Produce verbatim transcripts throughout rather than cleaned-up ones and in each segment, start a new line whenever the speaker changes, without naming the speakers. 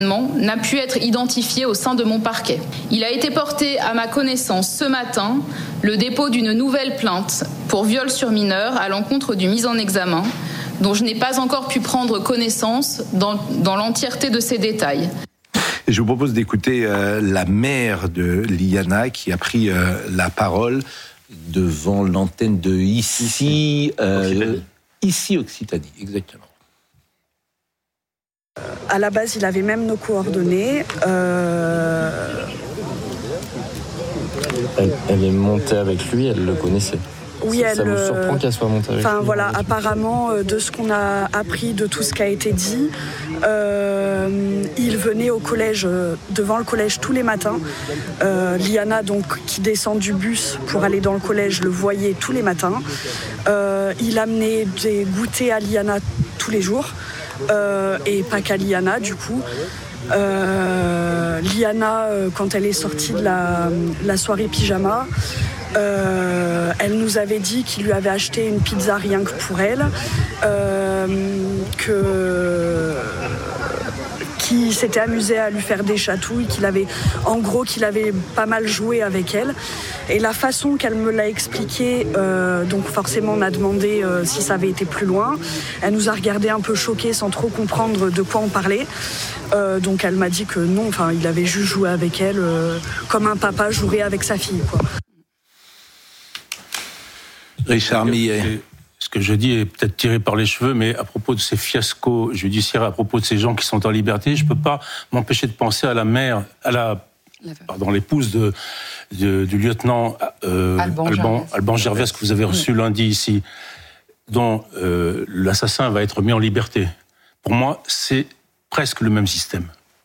n'a pu être identifié au sein de mon parquet. Il a été porté à ma connaissance ce matin le dépôt d'une nouvelle plainte pour viol sur mineur à l'encontre du mis en examen, dont je n'ai pas encore pu prendre connaissance dans, dans l'entièreté de ces détails.
Et je vous propose d'écouter euh, la mère de Liana qui a pris euh, la parole devant l'antenne de ici, euh, Occitanie. ici Occitanie, exactement.
À la base, il avait même nos coordonnées. Euh...
Elle, elle est montée avec lui, elle le connaissait.
Oui,
ça,
elle.
Ça vous surprend qu'elle soit montée avec
Enfin
lui.
voilà, apparemment, de ce qu'on a appris, de tout ce qui a été dit, euh, il venait au collège, devant le collège tous les matins. Euh, Liana, donc, qui descend du bus pour aller dans le collège, le voyait tous les matins. Euh, il amenait des goûters à Liana tous les jours. Euh, et pas qu'à Liana du coup. Euh, Liana, euh, quand elle est sortie de la, la soirée pyjama, euh, elle nous avait dit qu'il lui avait acheté une pizza rien que pour elle, euh, que qu'il s'était amusé à lui faire des chatouilles, qu'il avait, en gros, qu'il avait pas mal joué avec elle. Et la façon qu'elle me l'a expliqué, euh, donc forcément on a demandé euh, si ça avait été plus loin. Elle nous a regardé un peu choqués sans trop comprendre de quoi on parlait. Euh, donc elle m'a dit que non, enfin il avait juste joué avec elle euh, comme un papa jouerait avec sa fille, quoi.
Richard Millet.
Ce que je dis est peut-être tiré par les cheveux, mais à propos de ces fiascos judiciaires, à propos de ces gens qui sont en liberté, je ne peux pas m'empêcher de penser à la mère, à la, pardon, l'épouse de, de, du lieutenant euh,
Alban,
Alban,
Gervais.
Alban Gervais, que vous avez reçu oui. lundi ici, dont euh, l'assassin va être mis en liberté. Pour moi, c'est presque le même système.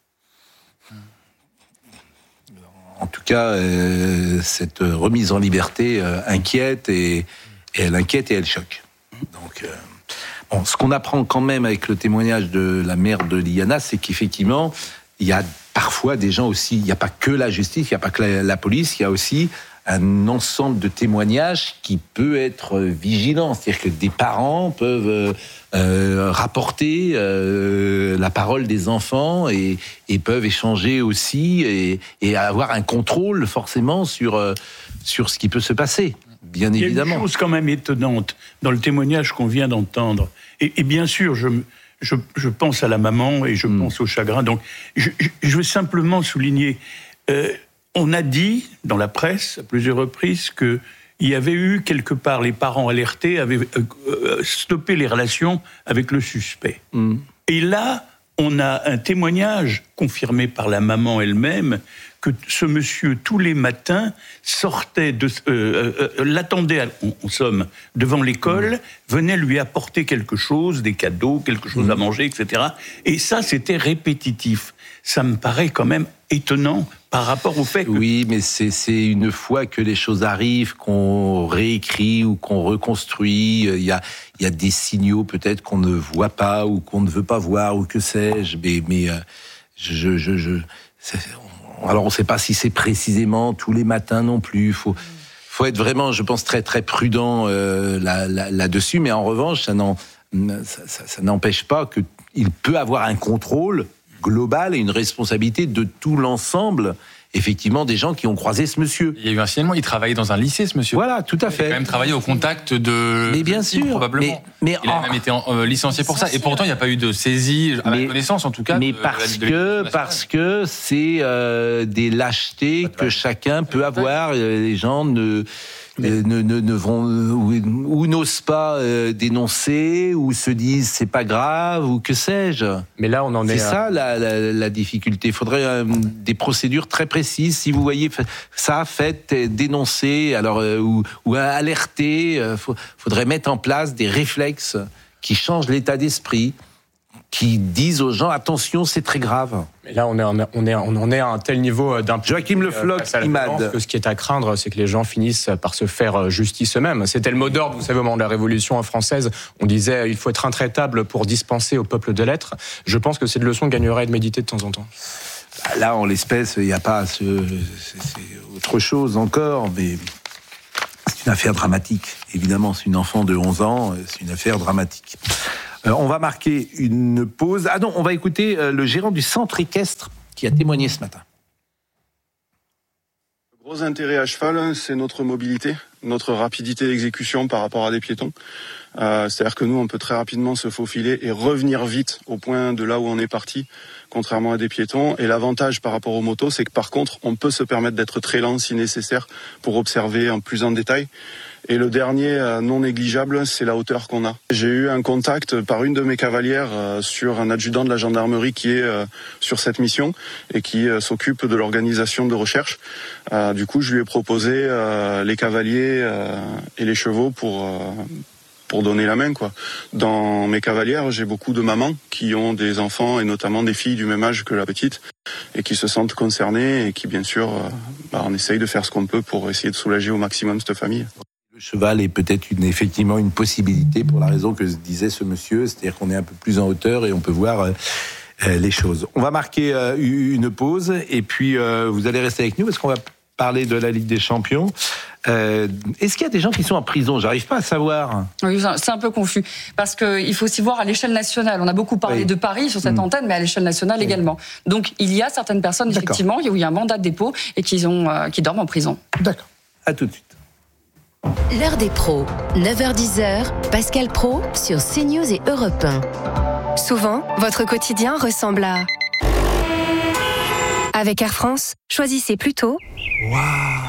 En tout cas, euh, cette remise en liberté euh, inquiète et, et elle inquiète et elle choque. Donc, euh, bon, ce qu'on apprend quand même avec le témoignage de la mère de Liana, c'est qu'effectivement, il y a parfois des gens aussi, il n'y a pas que la justice, il n'y a pas que la, la police, il y a aussi un ensemble de témoignages qui peut être vigilant. C'est-à-dire que des parents peuvent euh, rapporter euh, la parole des enfants et, et peuvent échanger aussi et, et avoir un contrôle forcément sur, euh, sur ce qui peut se passer. Bien évidemment.
Il y a une chose quand même étonnante dans le témoignage qu'on vient d'entendre. Et, et bien sûr, je, je, je pense à la maman et je mmh. pense au chagrin. Donc, je, je veux simplement souligner, euh, on a dit dans la presse à plusieurs reprises qu'il y avait eu quelque part, les parents alertés avaient euh, stoppé les relations avec le suspect. Mmh. Et là, on a un témoignage confirmé par la maman elle-même que ce monsieur, tous les matins, sortait, de, euh, euh, l'attendait, en, en somme, devant l'école, mmh. venait lui apporter quelque chose, des cadeaux, quelque chose mmh. à manger, et cetera. Et ça, c'était répétitif. Ça me paraît quand même étonnant par rapport au fait que...
Oui, mais c'est, c'est une fois que les choses arrivent, qu'on réécrit ou qu'on reconstruit. Il y a, il y a des signaux peut-être qu'on ne voit pas ou qu'on ne veut pas voir ou que sais-je. Mais, mais euh, je... je, je c'est, alors, on ne sait pas si c'est précisément tous les matins non plus. Il faut, faut être vraiment, je pense, très, très prudent euh, là, là, là-dessus. Mais en revanche, ça, n'en, ça, ça, ça n'empêche pas qu'il peut avoir un contrôle global et une responsabilité de tout l'ensemble, effectivement, des gens qui ont croisé ce monsieur.
Il y a eu un signalement, il travaillait dans un lycée, ce monsieur.
Voilà, tout à fait.
Il a quand même travaillé au contact de...
Mais bien sûr.
Probablement. Mais, mais il a en... même été euh, licencié pour ça. Et pourtant, il n'y a pas eu de saisie, à mais, ma connaissance, en tout cas.
Mais
de,
parce,
de
que, parce que c'est euh, des lâchetés que chacun peut avoir. Les gens ne... Mais... Ne, ne, ne vont ou, ou n'osent pas euh, dénoncer ou se disent c'est pas grave ou que sais-je.
Mais là on en est.
C'est à... ça la, la, la difficulté. Il faudrait euh, des procédures très précises. Si vous voyez ça, faites dénoncer, alors euh, ou, ou alerter. Euh, faut, faudrait mettre en place des réflexes qui changent l'état d'esprit, qui disent aux gens attention, c'est très grave.
Mais là, on est, on est, on en est à un tel niveau d'impunité.
Joachim Le Floch, Imad.
Que ce qui est à craindre, c'est que les gens finissent par se faire justice eux-mêmes. C'était le mot d'ordre, vous savez, au moment de la Révolution française. On disait il faut être intraitable pour dispenser au peuple de l'être. Je pense que cette leçon gagnerait à être méditée de temps en temps.
Là, en l'espèce, il n'y a pas ce, c'est, c'est autre chose encore, mais c'est une affaire dramatique. Évidemment, c'est une enfant de onze ans, c'est une affaire dramatique. Euh, on va marquer une pause. Ah non, on va écouter euh, le gérant du centre équestre qui a témoigné ce matin.
Le gros intérêt à cheval, c'est notre mobilité, notre rapidité d'exécution par rapport à des piétons. Euh, c'est-à-dire que nous, on peut très rapidement se faufiler et revenir vite au point de là où on est parti, contrairement à des piétons. Et l'avantage par rapport aux motos, c'est que par contre, on peut se permettre d'être très lent si nécessaire pour observer en plus en détail. Et le dernier euh, non négligeable, c'est la hauteur qu'on a. J'ai eu un contact par une de mes cavalières euh, sur un adjudant de la gendarmerie qui est euh, sur cette mission et qui euh, s'occupe de l'organisation de recherche. Euh, du coup, je lui ai proposé euh, les cavaliers euh, et les chevaux pour... Euh, pour donner la main, quoi. Dans mes cavalières, j'ai beaucoup de mamans qui ont des enfants et notamment des filles du même âge que la petite et qui se sentent concernées et qui, bien sûr, euh, bah, on essaye de faire ce qu'on peut pour essayer de soulager au maximum cette famille.
Le cheval est peut-être une, effectivement une possibilité pour la raison que disait ce monsieur, c'est-à-dire qu'on est un peu plus en hauteur et on peut voir euh, euh, les choses. On va marquer euh, une pause et puis euh, vous allez rester avec nous parce qu'on va parler de la Ligue des Champions. Euh, est-ce qu'il y a des gens qui sont en prison ? J'arrive pas à savoir.
Oui, c'est un peu confus. Parce qu'il faut aussi voir à l'échelle nationale. On a beaucoup parlé oui. de Paris sur cette mmh. antenne, mais à l'échelle nationale oui. également. Donc, il y a certaines personnes, D'accord. effectivement, où il y a un mandat de dépôt et qui, ont, euh, qui dorment en prison.
D'accord. À tout de suite.
L'heure des pros. neuf heures dix, Pascal Praud sur CNews et Europe un.
Souvent, votre quotidien ressemble à... Avec Air France, choisissez plutôt...
Waouh!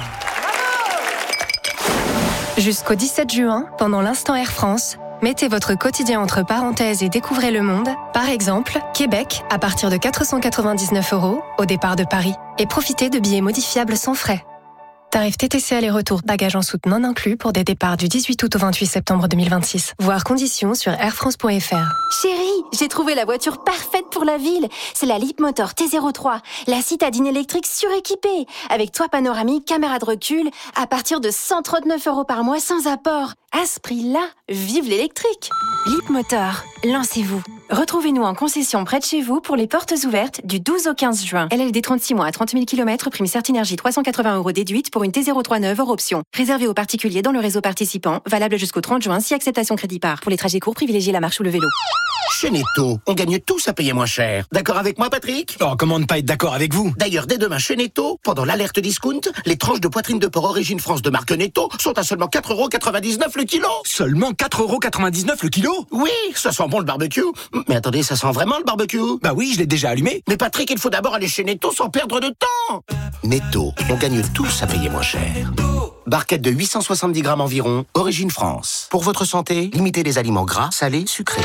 Jusqu'au dix-sept juin, pendant l'instant Air France, mettez votre quotidien entre parenthèses et découvrez le monde. Par exemple, Québec, à partir de quatre cent quatre-vingt-dix-neuf euros au départ de Paris. Et profitez de billets modifiables sans frais. Tarif T T C aller-retour, bagages en soute non inclus pour des départs du dix-huit août au vingt-huit septembre deux mille vingt-six. Voir conditions sur air france point f r.
Chérie, j'ai trouvé la voiture parfaite pour la ville. C'est la Leapmotor T zéro trois, la citadine électrique suréquipée, avec toit panoramique, caméra de recul, à partir de cent trente-neuf euros par mois sans apport. À ce prix-là, vive l'électrique. Leapmotor, lancez-vous. Retrouvez-nous en concession près de chez vous pour les portes ouvertes du douze au quinze juin. L L D trente-six mois à trente mille kilomètres, prime Certinergie trois cent quatre-vingts euros déduite pour une T zéro trois neuve hors option. Réservé aux particuliers dans le réseau participant, valable jusqu'au trente juin si acceptation crédit par. Pour les trajets courts, privilégiez la marche ou le vélo.
Chez Netto, on gagne tous à payer moins cher. D'accord avec moi, Patrick ?
Oh, comment ne pas être d'accord avec vous ?
D'ailleurs, dès demain chez Netto, pendant l'alerte discount, les tranches de poitrine de porc origine France de marque Netto sont à seulement quatre euros quatre-vingt-dix-neuf le kilo.
Seulement quatre euros quatre-vingt-dix-neuf le kilo ?
Oui, ça sent bon le barbecue. Mais attendez, ça sent vraiment le barbecue ?
Bah oui, je l'ai déjà allumé.
Mais Patrick, il faut d'abord aller chez Netto sans perdre de temps. Netto, on gagne tous à payer moins cher. Barquette de huit cent soixante-dix grammes environ, origine France. Pour votre santé, limitez les aliments gras, salés, sucrés.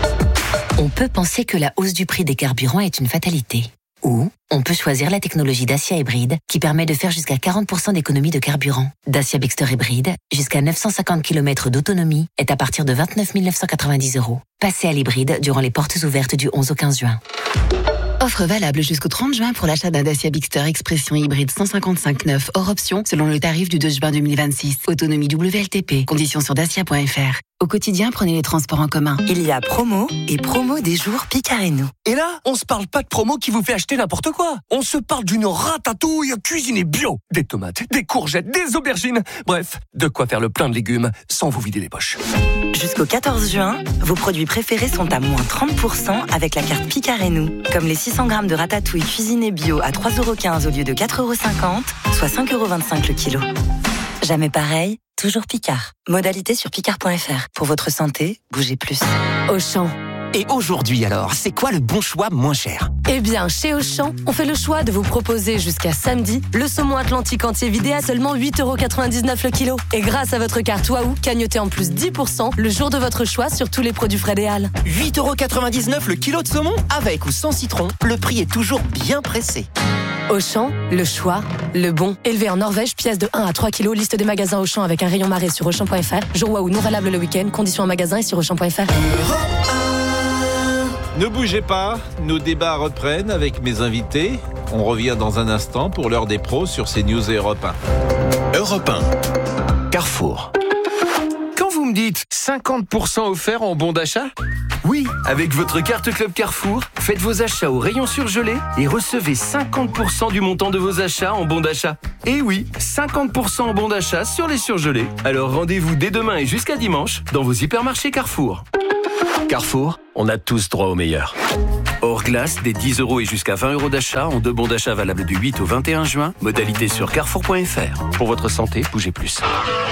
On peut penser que la hausse du prix des carburants est une fatalité. Ou on peut choisir la technologie Dacia Hybride qui permet de faire jusqu'à quarante pour cent d'économie de carburant. Dacia Bigster Hybride, jusqu'à neuf cent cinquante kilomètres d'autonomie, est à partir de vingt-neuf mille neuf cent quatre-vingt-dix euros. Passez à l'hybride durant les portes ouvertes du onze au quinze juin. Offre valable jusqu'au trente juin pour l'achat d'un Dacia Bigster Expression hybride cent cinquante-cinq neuf hors option selon le tarif du deux juin deux mille vingt-six. Autonomie W L T P. Conditions sur dacia point f r. Au quotidien, prenez les transports en commun.
Il y a promo et promo des jours Picard et nous.
Et là, on se parle pas de promo qui vous fait acheter n'importe quoi. On se parle d'une ratatouille cuisinée bio. Des tomates, des courgettes, des aubergines. Bref, de quoi faire le plein de légumes sans vous vider les poches.
Jusqu'au quatorze juin, vos produits préférés sont à moins trente pour cent avec la carte Picard et nous. Comme les six cents grammes de ratatouille cuisinée bio à trois euros quinze au lieu de quatre euros cinquante, soit cinq euros vingt-cinq le kilo. Jamais pareil, toujours Picard. Modalité sur picard point f r. Pour votre santé, bougez plus.
Auchan.
Et aujourd'hui alors, c'est quoi le bon choix moins cher ?
Eh bien, chez Auchan, on fait le choix de vous proposer jusqu'à samedi le saumon atlantique entier vidé à seulement huit euros quatre-vingt-dix-neuf le kilo. Et grâce à votre carte Waouh, cagnotez en plus dix pour cent le jour de votre choix sur tous les produits frais des Halles.
huit euros quatre-vingt-dix-neuf le kilo de saumon ? Avec ou sans citron, le prix est toujours bien pressé.
Auchan, le choix, le bon. Élevé en Norvège, pièce de un à trois kilos, liste des magasins Auchan avec un rayon marée sur Auchan point f r. Jour Waouh non valable le week-end, conditions en magasin et sur Auchan point f r.
Ne bougez pas, nos débats reprennent avec mes invités. On revient dans un instant pour l'heure des pros sur CNews et Europe un.
Europe un, Carrefour. Quand vous me dites cinquante pour cent offert en bon d'achat ? Oui, avec votre carte Club Carrefour, faites vos achats au rayon surgelé et recevez cinquante pour cent du montant de vos achats en bon d'achat. Et oui, cinquante pour cent en bon d'achat sur les surgelés. Alors rendez-vous dès demain et jusqu'à dimanche dans vos hypermarchés Carrefour. Carrefour, on a tous droit au meilleur. Hors glace, des dix euros et jusqu'à vingt euros d'achat en deux bons d'achat valables du huit au vingt et un juin. Modalité sur carrefour point f r. Pour votre santé, bougez plus.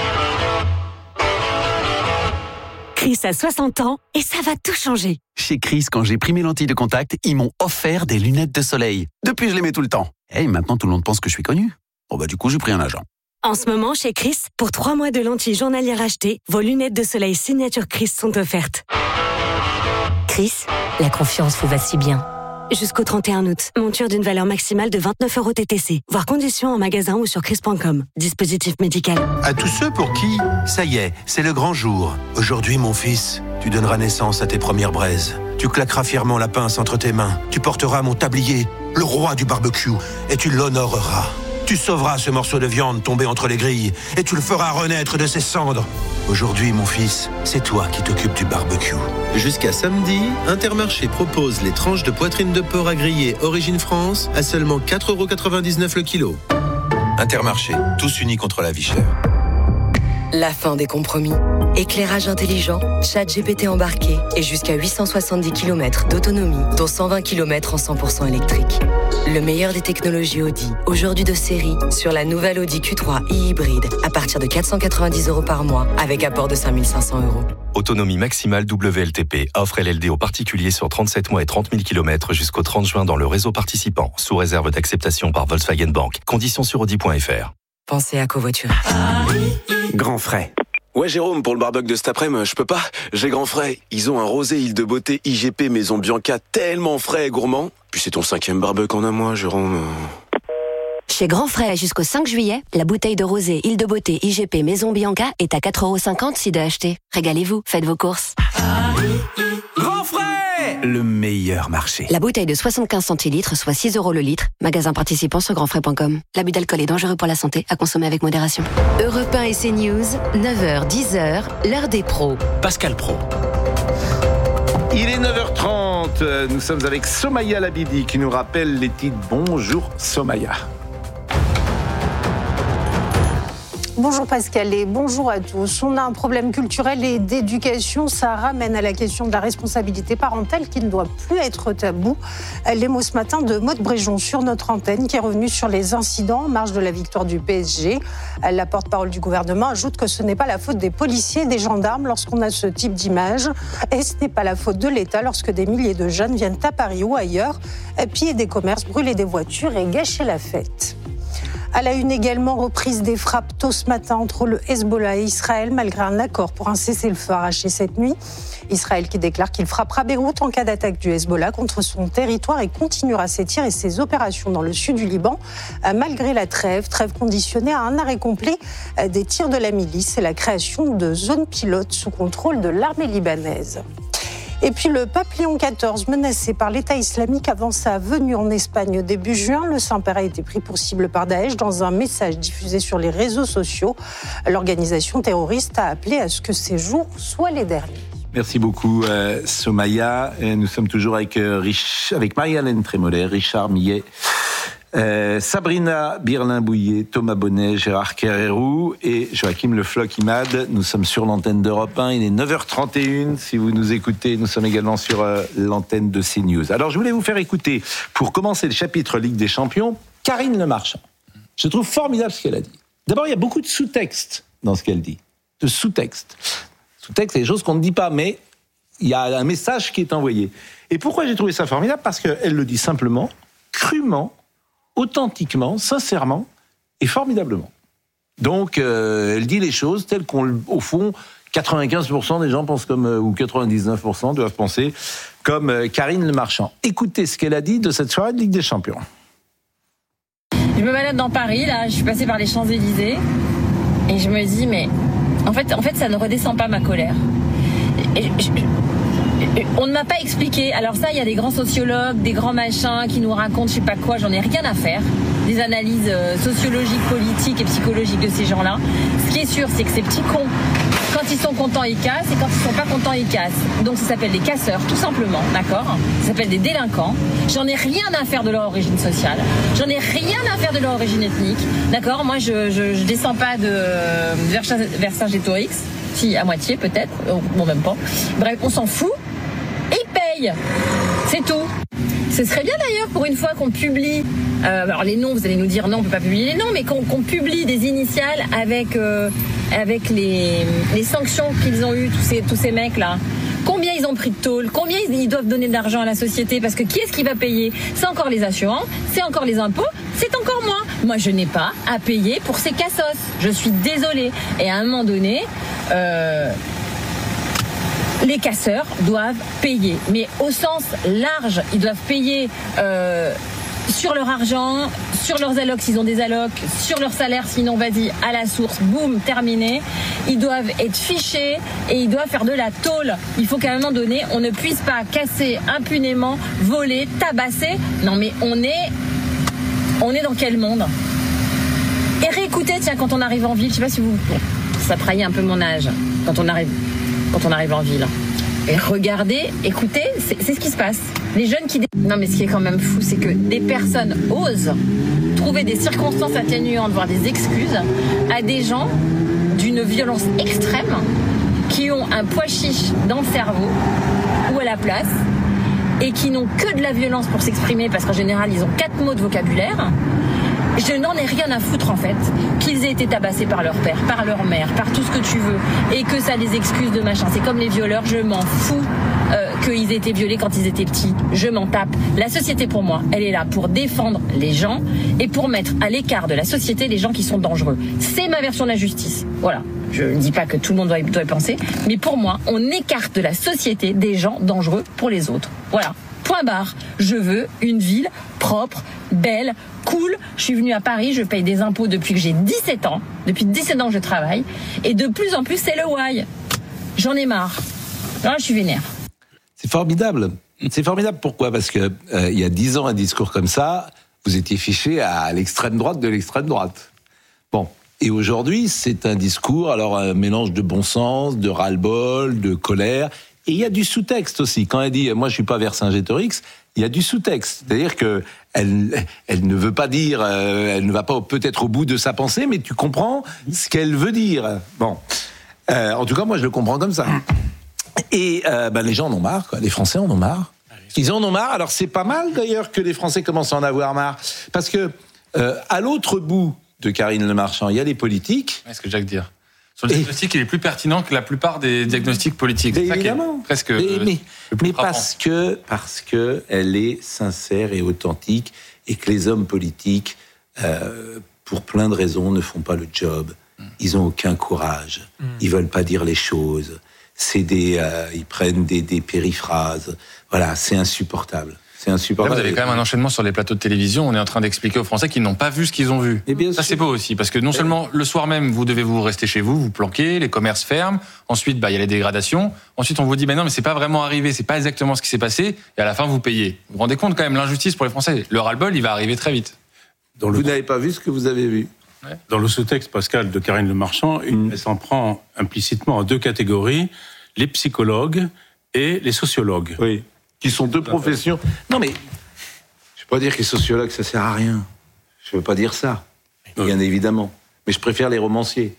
Chris a soixante ans et ça va tout changer.
Chez Chris, quand j'ai pris mes lentilles de contact, ils m'ont offert des lunettes de soleil. Depuis, je les mets tout le temps. Et hey, maintenant, tout le monde pense que je suis connu. Bon bah du coup, j'ai pris un agent.
En ce moment, chez Chris, pour trois mois de lentilles journalières achetées, vos lunettes de soleil signature Chris sont offertes.
Chris, la confiance vous va si bien.
Jusqu'au trente et un août, monture d'une valeur maximale de vingt-neuf euros T T C. Voir conditions en magasin ou sur chris point com. Dispositif médical.
À tous ceux pour qui, ça y est, c'est le grand jour. Aujourd'hui, mon fils, tu donneras naissance à tes premières braises. Tu claqueras fièrement la pince entre tes mains. Tu porteras mon tablier, le roi du barbecue, et tu l'honoreras. Tu sauveras ce morceau de viande tombé entre les grilles et tu le feras renaître de ses cendres. Aujourd'hui, mon fils, c'est toi qui t'occupes du barbecue.
Jusqu'à samedi, Intermarché propose les tranches de poitrine de porc à griller Origine France à seulement quatre euros quatre-vingt-dix-neuf le kilo.
Intermarché, tous unis contre la vie chère.
La fin des compromis. Éclairage intelligent, chat G P T embarqué et jusqu'à huit cent soixante-dix kilomètres d'autonomie, dont cent vingt kilomètres en cent pour cent électrique. Le meilleur des technologies Audi, aujourd'hui de série, sur la nouvelle Audi Q trois e-hybride, à partir de quatre cent quatre-vingt-dix euros par mois, avec apport de cinq mille cinq cents euros.
Autonomie maximale W L T P, offre L L D aux particuliers sur trente-sept mois et trente mille kilomètres jusqu'au trente juin dans le réseau participant, sous réserve d'acceptation par Volkswagen Bank. Conditions sur audi point f r.
Pensez à covoiturer.
Grand frais. Ouais Jérôme, pour le barbecue de cet après-midi, je peux pas. J'ai Grand Frais. Ils ont un rosé Île de Beauté I G P Maison Bianca tellement frais et gourmand. Puis c'est ton cinquième barbecue en un mois, Jérôme.
Chez Grand Frais, jusqu'au cinq juillet, la bouteille de rosé Île de Beauté I G P Maison Bianca est à quatre euros cinquante si de acheter. Régalez-vous, faites vos courses.
Grand Frais, le meilleur marché.
La bouteille de soixante-quinze centilitres, soit six euros le litre. Magasin participant sur grand frais point com. L'abus d'alcool est dangereux pour la santé, à consommer avec modération.
Europe un et CNews, neuf heures dix, l'heure des pros.
Pascal Pro. Il est neuf heures trente, nous sommes avec Somaya Labidi qui nous rappelle les titres. Bonjour Somaya.
Bonjour Pascal et bonjour à tous. On a un problème culturel et d'éducation. Ça ramène à la question de la responsabilité parentale qui ne doit plus être tabou. Les mots ce matin de Maude Bréjon sur notre antenne qui est revenue sur les incidents en marge de la victoire du P S G. La porte-parole du gouvernement ajoute que ce n'est pas la faute des policiers et des gendarmes lorsqu'on a ce type d'image. Et ce n'est pas la faute de l'État lorsque des milliers de jeunes viennent à Paris ou ailleurs piller des commerces, brûler des voitures et gâcher la fête. À la une également, reprise des frappes tôt ce matin entre le Hezbollah et Israël, malgré un accord pour un cessez-le-feu arraché cette nuit. Israël qui déclare qu'il frappera Beyrouth en cas d'attaque du Hezbollah contre son territoire et continuera ses tirs et ses opérations dans le sud du Liban, malgré la trêve, trêve conditionnée à un arrêt complet des tirs de la milice et la création de zones pilotes sous contrôle de l'armée libanaise. Et puis le pape Léon quatorze, menacé par l'État islamique avant sa venue en Espagne début juin. Le Saint-Père a été pris pour cible par Daesh dans un message diffusé sur les réseaux sociaux. L'organisation terroriste a appelé à ce que ces jours soient les derniers.
Merci beaucoup euh, Somaya. Et nous sommes toujours avec, euh, Rich, avec Marie-Hélène Trémollet, Richard Millet, Euh, Sabrina Birlin-Bouillet, Thomas Bonnet, Gérard Kerrérou et Joachim Le Floch Imad. Nous sommes sur l'antenne d'Europe un. Il est neuf heures trente et une. Si vous nous écoutez, nous sommes également sur euh, l'antenne de CNews. Alors, je voulais vous faire écouter, pour commencer le chapitre Ligue des Champions, Karine Le Marchand. Je trouve formidable ce qu'elle a dit. D'abord, il y a beaucoup de sous-textes dans ce qu'elle dit. De sous-textes. Sous-textes, c'est des choses qu'on ne dit pas, mais il y a un message qui est envoyé. Et pourquoi j'ai trouvé ça formidable ? Parce qu'elle le dit simplement, crûment, authentiquement, sincèrement et formidablement. Donc, euh, elle dit les choses telles qu'on, au fond, quatre-vingt-quinze pour cent des gens pensent comme, ou quatre-vingt-dix-neuf pour cent doivent penser comme euh, Karine Le Marchand. Écoutez ce qu'elle a dit de cette soirée de Ligue des Champions.
Je me balade dans Paris, là, je suis passée par les Champs-Élysées et je me dis, mais en fait, en fait ça ne redescend pas ma colère. Et je, je, On ne m'a pas expliqué. Alors ça, il y a des grands sociologues, des grands machins qui nous racontent je sais pas quoi, j'en ai rien à faire. Des analyses sociologiques, politiques et psychologiques de ces gens-là. Ce qui est sûr, c'est que ces petits cons, quand ils sont contents, ils cassent, et quand ils sont pas contents, ils cassent. Donc ça s'appelle des casseurs, tout simplement, d'accord ? Ça s'appelle des délinquants. J'en ai rien à faire de leur origine sociale. J'en ai rien à faire de leur origine ethnique, d'accord ? Moi, je, je, je descends pas de Vercingétorix, si, à moitié peut-être, bon, même pas. Bref, on s'en fout, et ils payent. C'est tout. Ce serait bien d'ailleurs pour une fois qu'on publie, euh, alors les noms, vous allez nous dire non, on peut pas publier les noms, mais qu'on, qu'on publie des initiales avec euh, avec les, les sanctions qu'ils ont eues, tous ces tous ces mecs là. Combien ils ont pris de tôle, combien ils doivent donner d'argent à la société, parce que qui est-ce qui va payer ? C'est encore les assurances, c'est encore les impôts, c'est encore moi. Moi, je n'ai pas à payer pour ces cassos. Je suis désolée. Et à un moment donné, euh, les casseurs doivent payer, mais au sens large. Ils doivent payer euh, sur leur argent, sur leurs allocs s'ils ont des allocs, sur leur salaire sinon, vas-y, à la source, boum, terminé. Ils doivent être fichés et ils doivent faire de la tôle. Il faut qu'à un moment donné, on ne puisse pas casser impunément, voler, tabasser. Non mais on est, on est dans quel monde ? Et réécoutez, tiens, quand on arrive en ville, je sais pas si vous, ça trahit un peu mon âge, quand on arrive, quand on arrive en ville. Et regardez, écoutez, c'est, c'est ce qui se passe. Les jeunes qui... Non mais ce qui est quand même fou, c'est que des personnes osent trouver des circonstances atténuantes, voire des excuses, à des gens d'une violence extrême, qui ont un pois chiche dans le cerveau, ou à la place, et qui n'ont que de la violence pour s'exprimer, parce qu'en général, ils ont quatre mots de vocabulaire. Je n'en ai rien à foutre en fait qu'ils aient été tabassés par leur père, par leur mère, par tout ce que tu veux, et que ça les excuse de machin. C'est comme les violeurs, je m'en fous euh, qu'ils aient été violés quand ils étaient petits. Je m'en tape. La société pour moi, elle est là pour défendre les gens et pour mettre à l'écart de la société les gens qui sont dangereux. C'est ma version de la justice. Voilà. Je ne dis pas que tout le monde doit y, doit y penser, mais pour moi, on écarte de la société des gens dangereux pour les autres. Voilà. Point barre. Je veux une ville propre, belle, cool. Je suis venue à Paris, je paye des impôts depuis que j'ai dix-sept ans. Depuis dix-sept ans que je travaille. Et de plus en plus, c'est le why. J'en ai marre. Là, je suis vénère.
C'est formidable. C'est formidable. Pourquoi ? Parce que euh, il y a dix ans, un discours comme ça, vous étiez fiché à l'extrême droite de l'extrême droite. Bon. Et aujourd'hui, c'est un discours, alors un mélange de bon sens, de ras-le-bol, de colère. Et il y a du sous-texte aussi. Quand elle dit « moi, je suis pas Vercingétorix », il y a du sous-texte. C'est-à-dire que elle, elle ne veut pas dire, euh, elle ne va pas peut-être au bout de sa pensée, mais tu comprends ce qu'elle veut dire. Bon. Euh, en tout cas, moi, je le comprends comme ça. Et euh, ben, les gens en ont marre, quoi. Les Français en ont marre. Ils en ont marre. Alors, c'est pas mal, d'ailleurs, que les Français commencent à en avoir marre. Parce que, euh, à l'autre bout de Karine Le Marchand, il y a les politiques.
Ouais, ce que Jacques dit. Sur le diagnostic, il est plus pertinent que la plupart des diagnostics politiques. C'est ça qui est presque
mais,
euh,
mais,
le plus
mais parce que parce que elle est sincère et authentique, et que les hommes politiques, euh, pour plein de raisons, ne font pas le job. Mm. Ils ont aucun courage. Mm. Ils veulent pas dire les choses. C'est des, euh, ils prennent des, des périphrases. Voilà, c'est insupportable. C'est insupportable.
Là, vous avez quand même un enchaînement sur les plateaux de télévision. On est en train d'expliquer aux Français qu'ils n'ont pas vu ce qu'ils ont vu.
Et bien
ça,
sûr.
c'est beau aussi, parce que non seulement le soir même, vous devez vous rester chez vous, vous planquer, les commerces ferment. Ensuite, bah, il y a les dégradations. Ensuite, on vous dit, mais non, mais c'est pas vraiment arrivé, c'est pas exactement ce qui s'est passé. Et à la fin, vous payez. Vous vous rendez compte quand même l'injustice pour les Français. Le ras-le-bol, il va arriver très vite.
Dans le... Vous n'avez pas vu ce que vous avez vu.
Ouais. Dans le sous-texte, Pascal, de Karine Le Marchand, une, elle s'en prend implicitement en deux catégories, les psychologues et les sociologues.
Oui. Qui sont deux professions. Non, mais je ne veux pas dire que les sociologues, ça sert à rien. Je ne veux pas dire ça, bien évidemment. Mais je préfère les romanciers.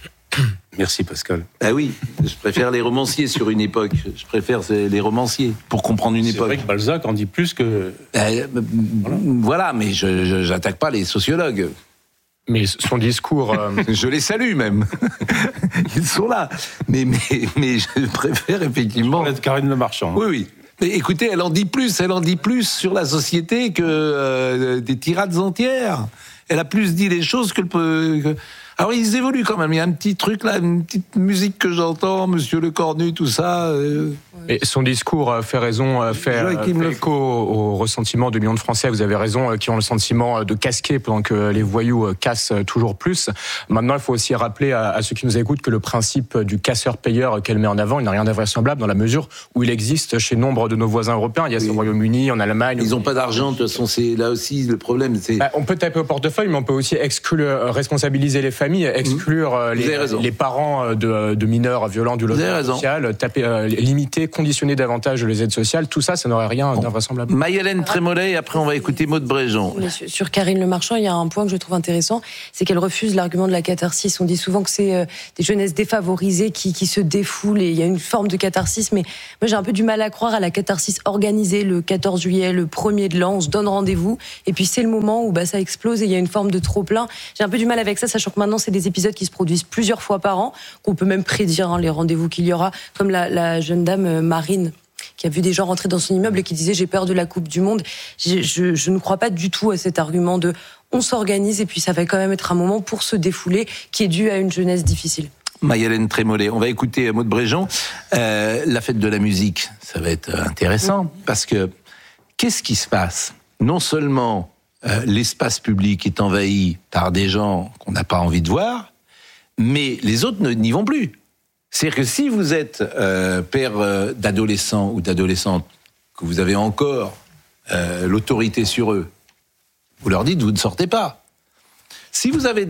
Merci, Pascal.
Ah oui, je préfère les romanciers sur une époque. Je préfère les romanciers pour comprendre une
c'est
époque.
C'est vrai que Balzac en dit plus que...
Euh, voilà. voilà, mais je n'attaque pas les sociologues.
Mais son discours... Euh...
je les salue même. Ils sont là. Mais, mais, mais je préfère effectivement...
Je de Karine Le Marchand.
Oui, oui. Mais écoutez, elle en dit plus, elle en dit plus sur la société que euh, des tirades entières. Elle a plus dit les choses que le... Que... Alors ils évoluent quand même, il y a un petit truc là, une petite musique que j'entends, Monsieur Le Cornu, tout ça... Euh...
Et son discours fait raison, fait, fait écho au ressentiment de millions de Français, vous avez raison, qui ont le sentiment de casquer pendant que les voyous cassent toujours plus. Maintenant, il faut aussi rappeler à, à ceux qui nous écoutent que le principe du casseur-payeur qu'elle met en avant, il n'a rien d'invraisemblable dans la mesure où il existe chez nombre de nos voisins européens. Il y a oui. au Royaume-Uni, en Allemagne...
Ils n'ont pas d'argent, de toute façon, c'est là aussi le problème. C'est...
Bah, on peut taper au portefeuille, mais on peut aussi exclure, responsabiliser les familles famille, exclure mmh. les, les parents de, de mineurs violents du logement social, taper, euh, limiter, conditionner davantage les aides sociales, tout ça, ça n'aurait rien bon. d'invraisemblable.
Maï-Hélène Trémollet, et après on va écouter Maud Bréjon.
Sur Karine Le Marchand, il y a un point que je trouve intéressant, c'est qu'elle refuse l'argument de la catharsis. On dit souvent que c'est euh, des jeunesses défavorisées qui, qui se défoulent et il y a une forme de catharsis, mais moi j'ai un peu du mal à croire à la catharsis organisée le quatorze juillet, le premier de l'an, on se donne rendez-vous et puis c'est le moment où bah, ça explose et il y a une forme de trop-plein. J'ai un peu du mal avec ça, sachant que maintenant c'est des épisodes qui se produisent plusieurs fois par an, qu'on peut même prédire hein, les rendez-vous qu'il y aura, comme la, la jeune dame euh, Marine qui a vu des gens rentrer dans son immeuble et qui disait j'ai peur de la Coupe du Monde. Je, je, je ne crois pas du tout à cet argument de on s'organise et puis ça va quand même être un moment pour se défouler qui est dû à une jeunesse difficile.
Maï-Hélène Trémollet, on va écouter Maud Bréjon. Euh, la fête de la musique, ça va être intéressant parce que qu'est-ce qui se passe ? Non seulement euh, l'espace public est envahi par des gens qu'on n'a pas envie de voir, mais les autres n'y vont plus. C'est-à-dire que si vous êtes euh, père euh, d'adolescents ou d'adolescentes, que vous avez encore euh, l'autorité sur eux, vous leur dites, vous ne sortez pas. Si vous avez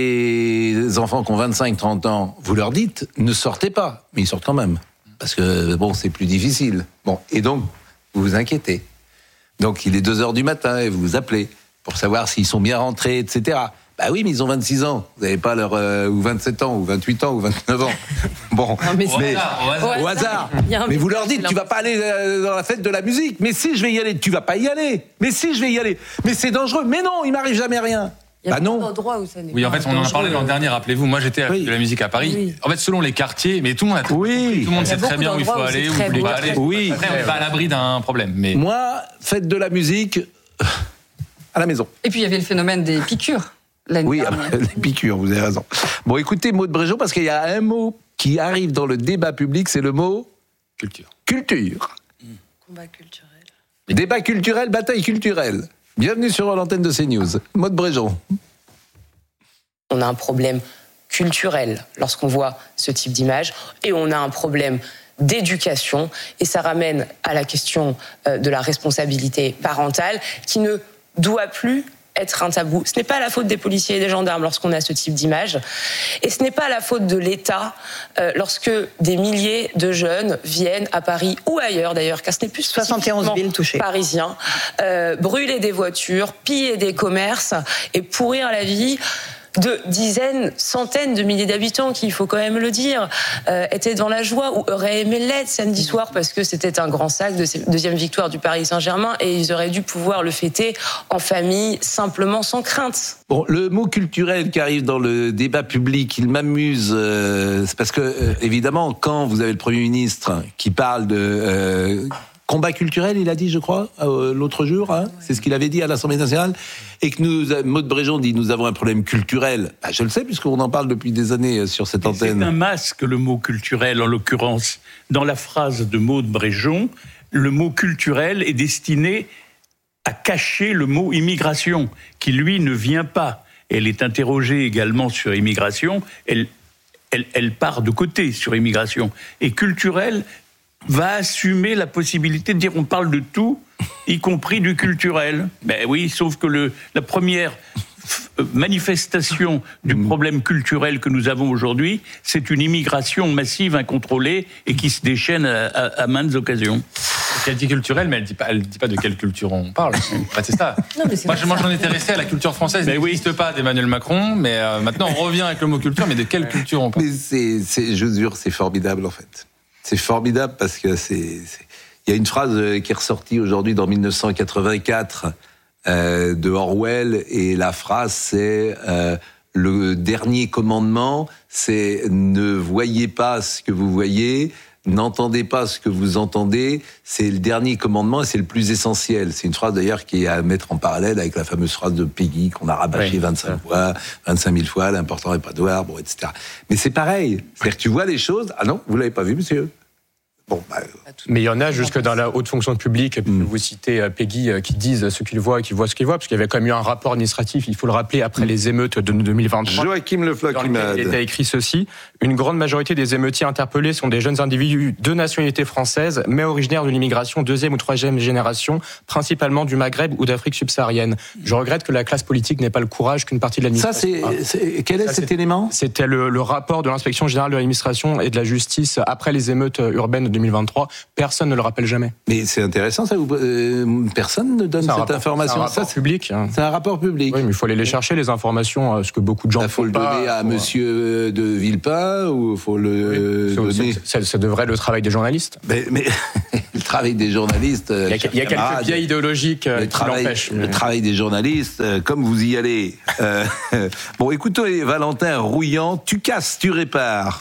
des enfants qui ont vingt-cinq trente ans, vous leur dites, ne sortez pas. Mais ils sortent quand même. Parce que, bon, c'est plus difficile. Bon, et donc, vous vous inquiétez. Donc, il est deux heures du matin et vous vous appelez pour savoir s'ils sont bien rentrés, et cetera. Bah oui, mais ils ont vingt-six ans. Vous n'avez pas leur... Euh, ou vingt-sept ans, ou vingt-huit ans, ou vingt-neuf ans. Bon,
non, mais
mais,
au hasard. Au hasard.
Au hasard. Mais vous leur dites, tu vas pas aller dans la fête de la musique. Mais si, je vais y aller. Tu vas pas y aller. Mais si, je vais y aller. Mais c'est dangereux. Mais non, il m'arrive jamais rien.
Il y a
bah non.
d'endroits où ça n'est
oui, en fait, on en a parlé l'an dernier, rappelez-vous. Moi, j'étais à la fête de la musique à Paris. Oui. En fait, selon les quartiers, mais tout le monde a
oui.
tout le monde sait très bien où il faut aller, où il faut pas aller.
Oui.
Après, on n'est pas à l'abri d'un problème. Mais...
Moi, fête de la musique, à la maison.
Et puis, il y avait le phénomène des piqûres.
Oui, les piqûres, vous avez raison. Bon, écoutez, Maud Bréjon, parce qu'il y a un mot qui arrive dans le débat public, c'est le mot...
Culture.
Culture.
Mmh. Combat culturel.
Débat culturel, bataille culturelle. Bienvenue sur l'antenne de CNews. Maud Bréjon.
On a un problème culturel lorsqu'on voit ce type d'image et on a un problème d'éducation et ça ramène à la question de la responsabilité parentale qui ne doit plus être un tabou. Ce n'est pas la faute des policiers et des gendarmes lorsqu'on a ce type d'image et ce n'est pas la faute de l'État euh, lorsque des milliers de jeunes viennent à Paris ou ailleurs d'ailleurs, car ce n'est plus
soixante et onze villes touchées.
Parisien, euh, brûler des voitures, piller des commerces et pourrir la vie de dizaines, centaines de milliers d'habitants qui, il faut quand même le dire, euh, étaient dans la joie ou auraient aimé l'être samedi soir parce que c'était un grand sac de cette deuxième victoire du Paris Saint-Germain et ils auraient dû pouvoir le fêter en famille, simplement, sans crainte.
Bon, le mot culturel qui arrive dans le débat public, il m'amuse, euh, c'est parce que, euh, évidemment, quand vous avez le Premier ministre qui parle de... Euh, combat culturel, il a dit, je crois, euh, l'autre jour, hein, ouais. C'est ce qu'il avait dit à l'Assemblée nationale, et que nous, Maud Bréjon dit, nous avons un problème culturel. Bah, je le sais, puisqu'on en parle depuis des années sur cette
et
antenne.
C'est un masque, le mot culturel, en l'occurrence. Dans la phrase de Maud Bréjon, le mot culturel est destiné à cacher le mot immigration, qui, lui, ne vient pas. Elle est interrogée également sur immigration, elle, elle, elle part de côté sur immigration. Et culturel va assumer la possibilité de dire on parle de tout, y compris du culturel. Ben oui, sauf que le, la première manifestation du problème culturel que nous avons aujourd'hui, c'est une immigration massive, incontrôlée et qui se déchaîne à, à, à maintes occasions.
Elle dit culturelle, mais elle dit pas, elle dit pas de quelle culture on parle. Enfin, c'est ça. Non, mais c'est moi, moi, j'en étais resté à la culture française. Il n'existe oui. pas d'Emmanuel Macron, mais euh, maintenant on revient avec le mot culture. Mais de quelle culture on parle?
Mais c'est, c'est, je vous jure, c'est formidable en fait. C'est formidable parce que c'est, c'est... Il y a une phrase qui est ressortie aujourd'hui dans dix-neuf cent quatre-vingt-quatre euh, de Orwell et la phrase c'est euh, le dernier commandement, c'est ne voyez pas ce que vous voyez, n'entendez pas ce que vous entendez, c'est le dernier commandement et c'est le plus essentiel. C'est une phrase d'ailleurs qui est à mettre en parallèle avec la fameuse phrase de Peggy qu'on a rabâchée oui, vingt-cinq ça. fois, vingt-cinq mille fois, l'important n'est pas de voir, bon, et cetera. Mais c'est pareil, c'est-à-dire que tu vois les choses, ah non, vous l'avez pas vu monsieur ? Bon, bah,
mais il y en a jusque dans la haute fonction publique, mmh. vous citez Peggy, qui disent ce qu'ils voient et qui voient ce qu'ils voient, parce qu'il y avait quand même eu un rapport administratif, il faut le rappeler, après mmh. les émeutes de deux mille vingt-trois.
Joachim Le Floch,
il était écrit ceci: une grande majorité des émeutiers interpellés sont des jeunes individus de nationalité française, mais originaires de l'immigration deuxième ou troisième génération, principalement du Maghreb ou d'Afrique subsaharienne. Je regrette que la classe politique n'ait pas le courage qu'une partie de l'administration.
Ça, c'est, c'est quel est Ça, cet c'est, élément
C'était le, le rapport de l'inspection générale de l'administration et de la justice après les émeutes urbaines de deux mille vingt-trois. Personne ne le rappelle jamais.
Mais c'est intéressant, ça. Vous, euh, personne ne donne cette
rapport,
information.
C'est un rapport
ça,
public. Hein.
C'est un rapport public.
Oui, mais il faut aller les chercher, les informations, ce que beaucoup de gens
ne font pas. Il faut le donner à
pour...
Monsieur de Villepin ou il faut le oui, donner...
Ça, ça devrait être le travail des journalistes.
Mais, mais le travail des journalistes...
Il y a, il y a quelques biais idéologiques le qui
travail,
l'empêchent.
Le travail des journalistes, euh, comme vous y allez. Euh, bon, écoutez, Valentin Rouillant, tu casses, tu répares.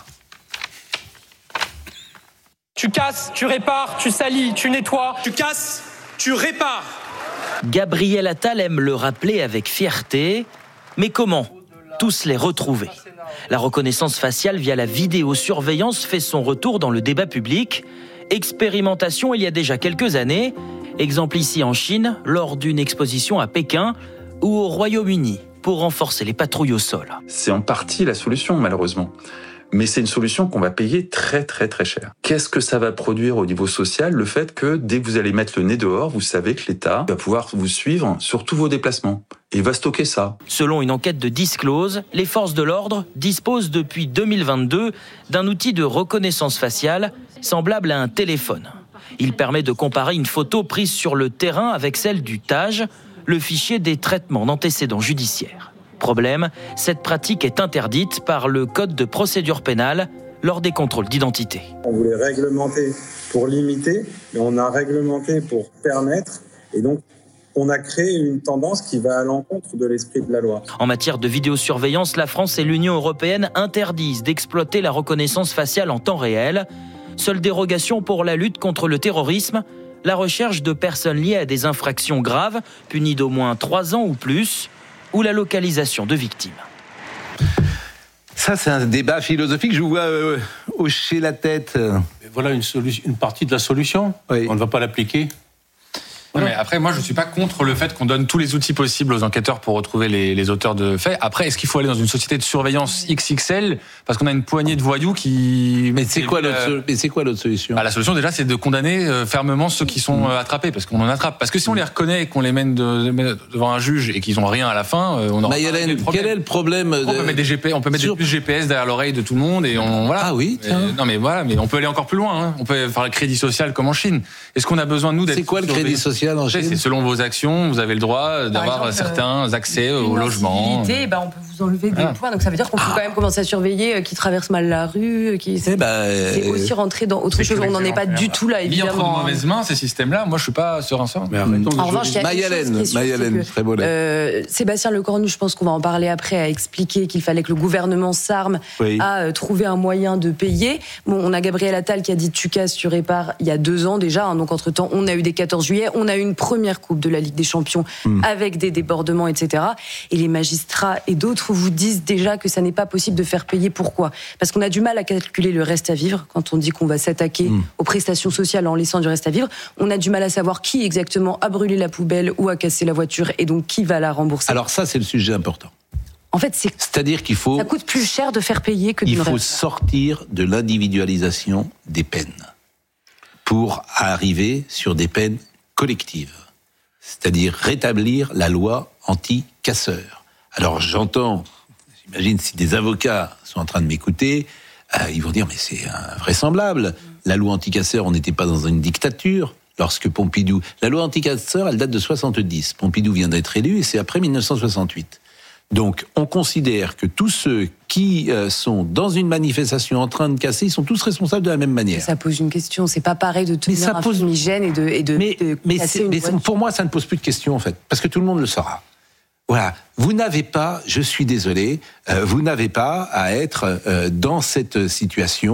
Tu casses, tu répares, tu salis, tu nettoies. Tu casses, tu répares.
Gabriel Attal aime le rappeler avec fierté. Mais comment tous les retrouver? La reconnaissance faciale via la vidéosurveillance fait son retour dans le débat public. Expérimentation il y a déjà quelques années. Exemple ici en Chine, lors d'une exposition à Pékin ou au Royaume-Uni, pour renforcer les patrouilles au sol.
C'est en partie la solution, malheureusement. Mais c'est une solution qu'on va payer très très très cher. Qu'est-ce que ça va produire au niveau social? Le fait que dès que vous allez mettre le nez dehors, vous savez que l'État va pouvoir vous suivre sur tous vos déplacements. Et il va stocker ça.
Selon une enquête de Disclose, les forces de l'ordre disposent depuis deux mille vingt-deux d'un outil de reconnaissance faciale semblable à un téléphone. Il permet de comparer une photo prise sur le terrain avec celle du T A J, le fichier des traitements d'antécédents judiciaires. Problème, cette pratique est interdite par le Code de procédure pénale lors des contrôles d'identité.
On voulait réglementer pour limiter, mais on a réglementé pour permettre, et donc on a créé une tendance qui va à l'encontre de l'esprit de la loi.
En matière de vidéosurveillance, la France et l'Union européenne interdisent d'exploiter la reconnaissance faciale en temps réel. Seule dérogation pour la lutte contre le terrorisme, la recherche de personnes liées à des infractions graves, punies d'au moins trois ans ou plus, ou la localisation de victimes.
Ça, c'est un débat philosophique. Je vous vois euh, hocher la tête.
Mais voilà une, solution, une partie de la solution. Oui. On ne va pas l'appliquer.
Oui, mais après, moi, je ne suis pas contre le fait qu'on donne tous les outils possibles aux enquêteurs pour retrouver les, les auteurs de faits. Après, est-ce qu'il faut aller dans une société de surveillance X X L parce qu'on a une poignée de voyous qui...
Mais c'est quoi l'autre, euh... mais c'est quoi l'autre solution?
Bah, la solution, déjà, c'est de condamner euh, fermement ceux qui sont euh, attrapés, parce qu'on en attrape. Parce que si on les reconnaît et qu'on les mène de, de, devant un juge et qu'ils n'ont rien à la fin, euh, on aura
Mayelen, pas quel est le problème de...
On peut mettre des G P S, on peut mettre Sur... des puces G P S derrière l'oreille de tout le monde et on... Voilà.
Ah oui, tiens.
Euh, non, mais voilà, mais on peut aller encore plus loin. Hein. On peut faire le crédit social comme en Chine. Est-ce qu'on a besoin, nous, d'être...
C'est quoi le crédit social en Chine?
C'est selon vos actions, vous avez le droit d'avoir exemple, certains accès au logement.
Ben on peut vous enlever des ah. points, donc ça veut dire qu'on peut ah. quand même commencer à surveiller qui traverse mal la rue, qui c'est,
bah,
c'est aussi rentrer dans autre chose. On n'en est pas du tout là, évidemment.
Mis entre de mauvaises mains, ces systèmes-là, moi je suis pas serein ça.
Mais en revanche, il y a
Mayelen, Mayelen, très beau.
Euh, Sébastien Lecornu, je pense qu'on va en parler après, a expliqué qu'il fallait que le gouvernement s'arme oui. à euh, trouver un moyen de payer. Bon, on a Gabriel Attal qui a dit tu casses, tu répares il y a deux ans déjà. Hein, donc entre temps, on a eu des quatorze juillet, on a eu une première coupe de la Ligue des Champions. Mmh. Avec des débordements, et cetera. Et les magistrats et d'autres vous disent déjà que ça n'est pas possible de faire payer. Pourquoi? Parce qu'on a du mal à calculer le reste à vivre. Quand on dit qu'on va s'attaquer mmh. aux prestations sociales en laissant du reste à vivre, on a du mal à savoir qui exactement a brûlé la poubelle ou a cassé la voiture et donc qui va la rembourser.
Alors ça, c'est le sujet important.
En fait, c'est...
C'est-à-dire qu'il faut...
Ça coûte plus cher de faire payer que de
Il faut
reste.
sortir de l'individualisation des peines pour arriver sur des peines collectives. C'est-à-dire rétablir la loi anti-casseurs. Alors j'entends, j'imagine si des avocats sont en train de m'écouter, euh, ils vont dire mais c'est invraisemblable. La loi anti-casseurs, on n'était pas dans une dictature lorsque Pompidou... La loi anti-casseurs, elle date de soixante-dix. Pompidou vient d'être élu et c'est après mille neuf cent soixante-huit. Donc on considère que tous ceux qui euh, sont dans une manifestation en train de casser, ils sont tous responsables de la même manière.
Ça pose une question, c'est pas pareil de tenir un pose... fumigène et de, et de,
mais,
de
mais
casser une
mais
voiture.
Pour moi, ça ne pose plus de question en fait, parce que tout le monde le saura. Voilà, vous n'avez pas, je suis désolé, euh, vous n'avez pas à être euh, dans cette situation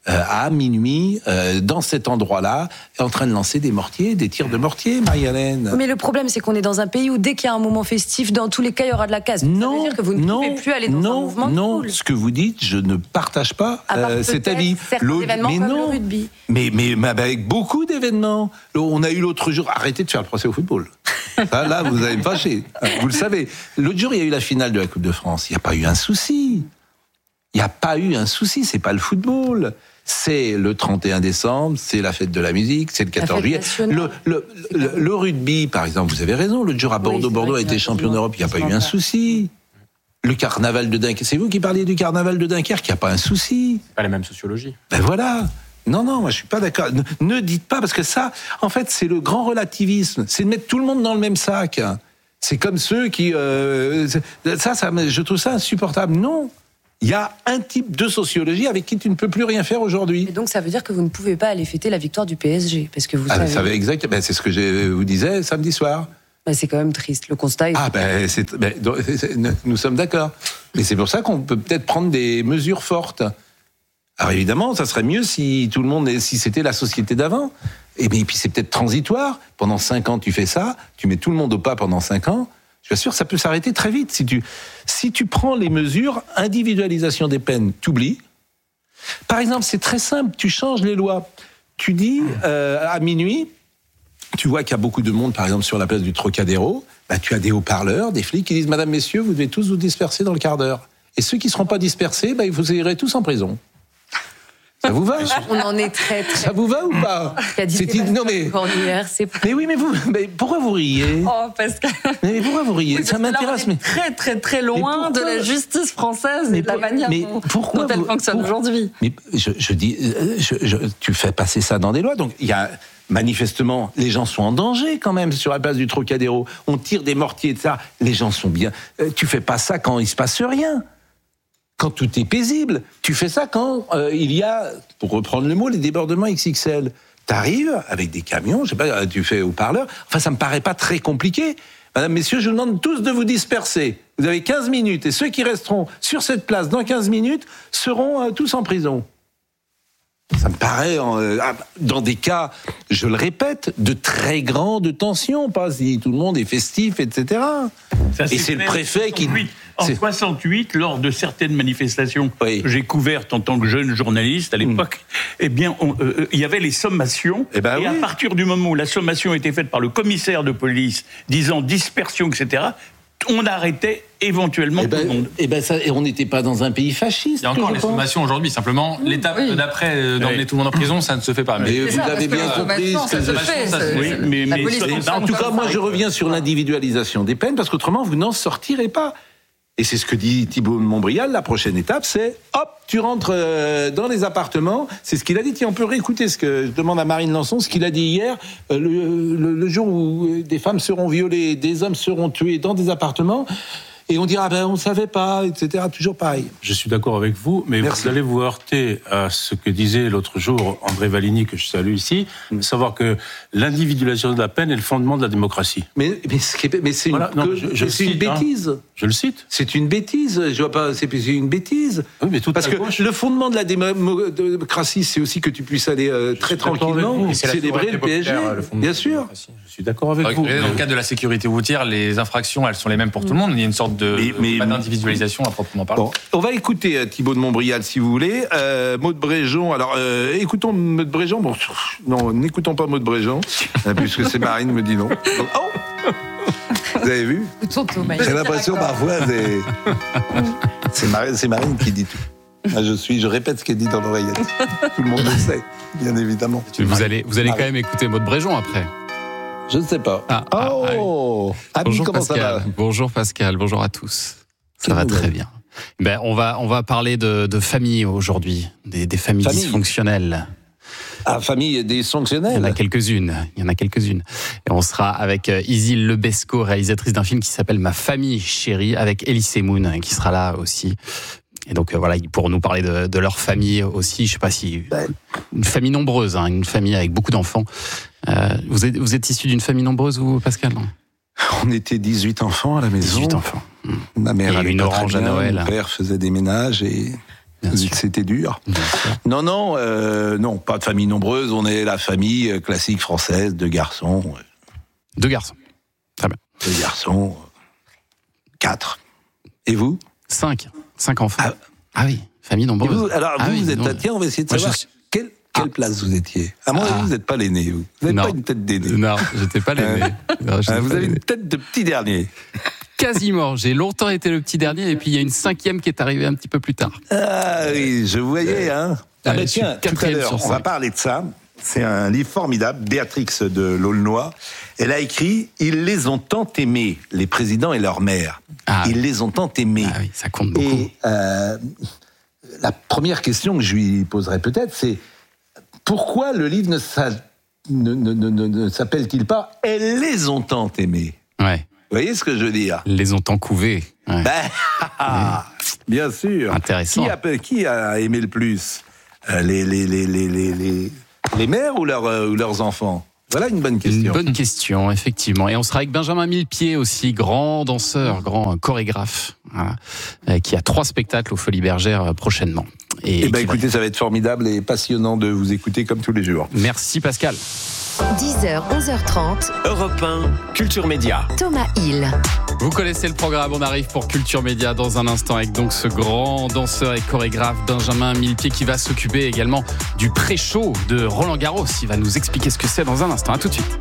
euh, à minuit, euh, dans cet endroit-là, en train de lancer des mortiers, des tirs de mortier, Marie-Hélène.
Mais le problème, c'est qu'on est dans un pays où dès qu'il y a un moment festif, dans tous les cas, il y aura de la casse.
Non,
ça veut dire que vous ne
non,
pouvez plus aller dans
non,
un mouvement de
non.
foule.
Ce que vous dites, je ne partage pas
À part
euh, cet avis.
certains
L'autre-
événements
mais
comme
non,
le rugby.
Mais, mais, mais avec beaucoup d'événements. On a eu l'autre jour, arrêtez de faire le procès au football. Là, là, vous allez me fâcher. Vous le savez. L'autre jour, il y a eu la finale de la Coupe de France. Il n'y a pas eu un souci. Il n'y a pas eu un souci. C'est pas le football. C'est le trente et un décembre, c'est la fête de la musique, c'est le quatorze juillet. Le, le, le, le rugby, par exemple, vous avez raison. L'autre jour à Bordeaux, oui, Bordeaux a été champion d'Europe. Il n'y a pas eu un souci. Le carnaval de Dunkerque. C'est vous qui parliez du carnaval de Dunkerque. Il n'y a pas un souci.
C'est pas la même sociologie.
Ben voilà. Non, non, moi je suis pas d'accord. Ne, ne dites pas, parce que ça, en fait, c'est le grand relativisme. C'est de mettre tout le monde dans le même sac. C'est comme ceux qui... Euh, ça, ça, je trouve ça insupportable. Non. Il y a un type de sociologie avec qui tu ne peux plus rien faire aujourd'hui.
Et donc ça veut dire que vous ne pouvez pas aller fêter la victoire du P S G, parce que vous
ah,
savez...
Ça veut exact, ben, c'est ce que je vous disais samedi soir.
Ben, c'est quand même triste, le constat est...
Ah ben, c'est, ben c'est, c'est, nous sommes d'accord. Mais c'est pour ça qu'on peut peut-être prendre des mesures fortes. Alors évidemment, ça serait mieux si tout le monde, si c'était la société d'avant. Et puis c'est peut-être transitoire. Pendant cinq ans, tu fais ça, tu mets tout le monde au pas pendant cinq ans. Je suis sûr que ça peut s'arrêter très vite. Si tu, si tu prends les mesures, individualisation des peines, t'oublies. Par exemple, c'est très simple, tu changes les lois. Tu dis, euh, à minuit, tu vois qu'il y a beaucoup de monde, par exemple, sur la place du Trocadéro, bah, tu as des haut-parleurs, des flics qui disent, Madame, Messieurs, vous devez tous vous disperser dans le quart d'heure. Et ceux qui ne seront pas dispersés, bah, vous irez tous en prison. Ça vous va?
On en est très, très...
Ça vous va ou pas?
C'est non mais... c'est...
mais oui, mais vous, mais pourquoi vous riez?
Oh, parce que...
Mais pourquoi vous riez?
Oui,
ça m'intéresse, mais
très, très, très loin de la justice française mais et de la manière
mais
dont,
pourquoi
dont elle
vous,
fonctionne
pour...
aujourd'hui.
Mais je, je dis, je, je, tu fais passer ça dans des lois, donc il y a manifestement, les gens sont en danger quand même sur la place du Trocadéro. On tire des mortiers de ça, les gens sont bien. Tu fais pas ça quand il se passe rien. Quand tout est paisible, tu fais ça quand euh, il y a, pour reprendre le mot, les débordements X X L. T'arrives avec des camions, je sais pas, tu fais haut-parleur. Enfin, ça me paraît pas très compliqué. Madame, messieurs, je vous demande tous de vous disperser. Vous avez quinze minutes et ceux qui resteront sur cette place dans quinze minutes seront euh, tous en prison. Ça me paraît, euh, dans des cas, je le répète, de très grande tension, pas si tout le monde est festif, et cetera.
Ça,
et c'est le préfet qui...
En soixante-huit, lors de certaines manifestations oui. que j'ai couvertes en tant que jeune journaliste à l'époque, mmh. eh bien, on, euh, il y avait les sommations. Eh ben et oui. à partir du moment où la sommation était faite par le commissaire de police, disant dispersion, et cetera, on arrêtait éventuellement
eh ben,
tout le monde.
Et ben ça, et on n'était pas dans un pays fasciste.
Il y a encore les sommations aujourd'hui. Simplement, mmh. l'étape oui. d'après euh, d'emmener oui. tout le monde en prison, ça ne se fait pas.
Mais, mais vous avez bien compris.
Ça se fait. Ça, oui,
mais, mais ça, en tout cas, moi, je reviens sur l'individualisation des peines parce qu'autrement, vous n'en sortirez pas. Et c'est ce que dit Thibault Montbrial, la prochaine étape, c'est hop, tu rentres euh, dans les appartements. C'est ce qu'il a dit. Tiens, on peut réécouter ce que je demande à Marine Lançon, ce qu'il a dit hier, euh, le, le, le jour où des femmes seront violées, des hommes seront tués dans des appartements. Et on dira, ben, on ne savait pas, et cetera. Toujours pareil.
Je suis d'accord avec vous, mais Merci. Vous allez vous heurter à ce que disait l'autre jour André Valigny, que je salue ici, mmh. savoir que l'individualisation de la peine est le fondement de la démocratie.
Mais, mais, mais c'est, voilà, une, non, que, je, je c'est cite, une bêtise.
Hein. Je le cite.
C'est une bêtise. Je vois pas, c'est une bêtise.
Oui, mais tout
Parce que
gauche.
Le fondement de la démocratie, c'est aussi que tu puisses aller euh, très tranquillement et célébrer le P S G. Le bien sûr.
Je suis d'accord avec
Alors,
vous.
Dans le cadre de la sécurité routière, les infractions, elles sont les mêmes pour tout le monde. Il y a une sorte de mais, mais, pas d'individualisation à proprement parler.
Bon, on va écouter euh, Thibault de Montbrial, si vous voulez. Euh, Maud Bréjon. Alors, euh, écoutons Maud Bréjon. Bon, non, n'écoutons pas Maud Bréjon, puisque c'est Marine me dit non. Donc, oh vous avez vu? J'ai l'impression parfois, c'est, c'est, Marine, c'est Marine qui dit tout. Je suis, je répète ce qu'elle dit dans l'oreillette. Tout le monde le sait, bien évidemment.
Vous allez, vous allez quand même écouter Maud Bréjon après.
Je ne sais pas.
Ah, ah,
oh,
ah, oui.
Ami, comment
Pascal.
ça va?
Bonjour Pascal, bonjour à tous. Ça Quel va très bien. Ben, on va, on va parler de, de famille aujourd'hui, des, des familles famille. dysfonctionnelles.
Ah, famille dysfonctionnelle.
Il y en a quelques-unes. Il y en a quelques-unes. Et on sera avec Isil Lebesco, réalisatrice d'un film qui s'appelle Ma famille chérie, avec Elie Semoun, qui sera là aussi. Et donc voilà, ils pourront nous parler de, de leur famille aussi. Je sais pas si une famille nombreuse, hein, une famille avec beaucoup d'enfants. Euh, vous êtes, vous êtes issu d'une famille nombreuse, vous, Pascal?
On était dix-huit enfants à la maison.
dix-huit enfants.
Ma mère
et
avait
une
pas
orange
très bien.
à Noël.
Mon père faisait des ménages et C'était dur. Non, non, euh, non, pas de famille nombreuse. On est la famille classique française, deux garçons.
Deux garçons. Très bien.
Deux garçons. Quatre. Et vous ?
Cinq. Cinq enfants. Ah, ah oui, famille nombreuse.
Vous, alors
ah
vous,
oui,
vous êtes
non.
là, tiens, on va essayer de savoir
suis...
quelle, quelle ah. place vous étiez. À moi, ah. vous n'êtes pas l'aîné, vous. Vous n'êtes pas une tête d'aîné.
Non, j'étais pas l'aîné. Non,
ah, vous
pas
avez
l'aîné.
une tête de petit dernier.
Quasiment. J'ai longtemps été le petit dernier et puis il y a une cinquième qui est arrivée un petit peu plus tard.
Ah oui, je voyais, hein. Ah,
Allez,
mais tiens, tout à l'heure, on va parler de ça. C'est un livre formidable, Béatrix de l'Aulnoy. Elle a écrit « Ils les ont tant aimés, les présidents et leurs mères. Ah, Ils oui. les ont tant aimés.
Ah oui, ça compte beaucoup.
Et euh, la première question que je lui poserais peut-être, c'est pourquoi le livre ne, s'a, ne, ne, ne, ne s'appelle-t-il pas « Elles les ont tant aimés »
Ouais.
Vous voyez ce que je veux dire ?
Les ont tant couvés. Ouais.
Ben, ouais. Bien sûr.
Intéressant.
Qui a, qui a aimé le plus ? euh, les, les, les, les, les, les, les mères ou, leur, euh, ou leurs enfants ? Voilà une bonne question.
Une bonne question, effectivement. Et on sera avec Benjamin Millepied aussi, grand danseur, grand chorégraphe, voilà, qui a trois spectacles aux Folies Bergères prochainement.
Et, et ben écoutez, va... ça va être formidable et passionnant de vous écouter comme tous les jours.
Merci Pascal.
dix heures, onze heures trente.
Europe un, Culture Média.
Thomas Hill.
Vous connaissez le programme, on arrive pour Culture Média dans un instant avec donc ce grand danseur et chorégraphe Benjamin Millepied qui va s'occuper également du pré-show de Roland Garros. Il va nous expliquer ce que c'est dans un instant. À tout de suite.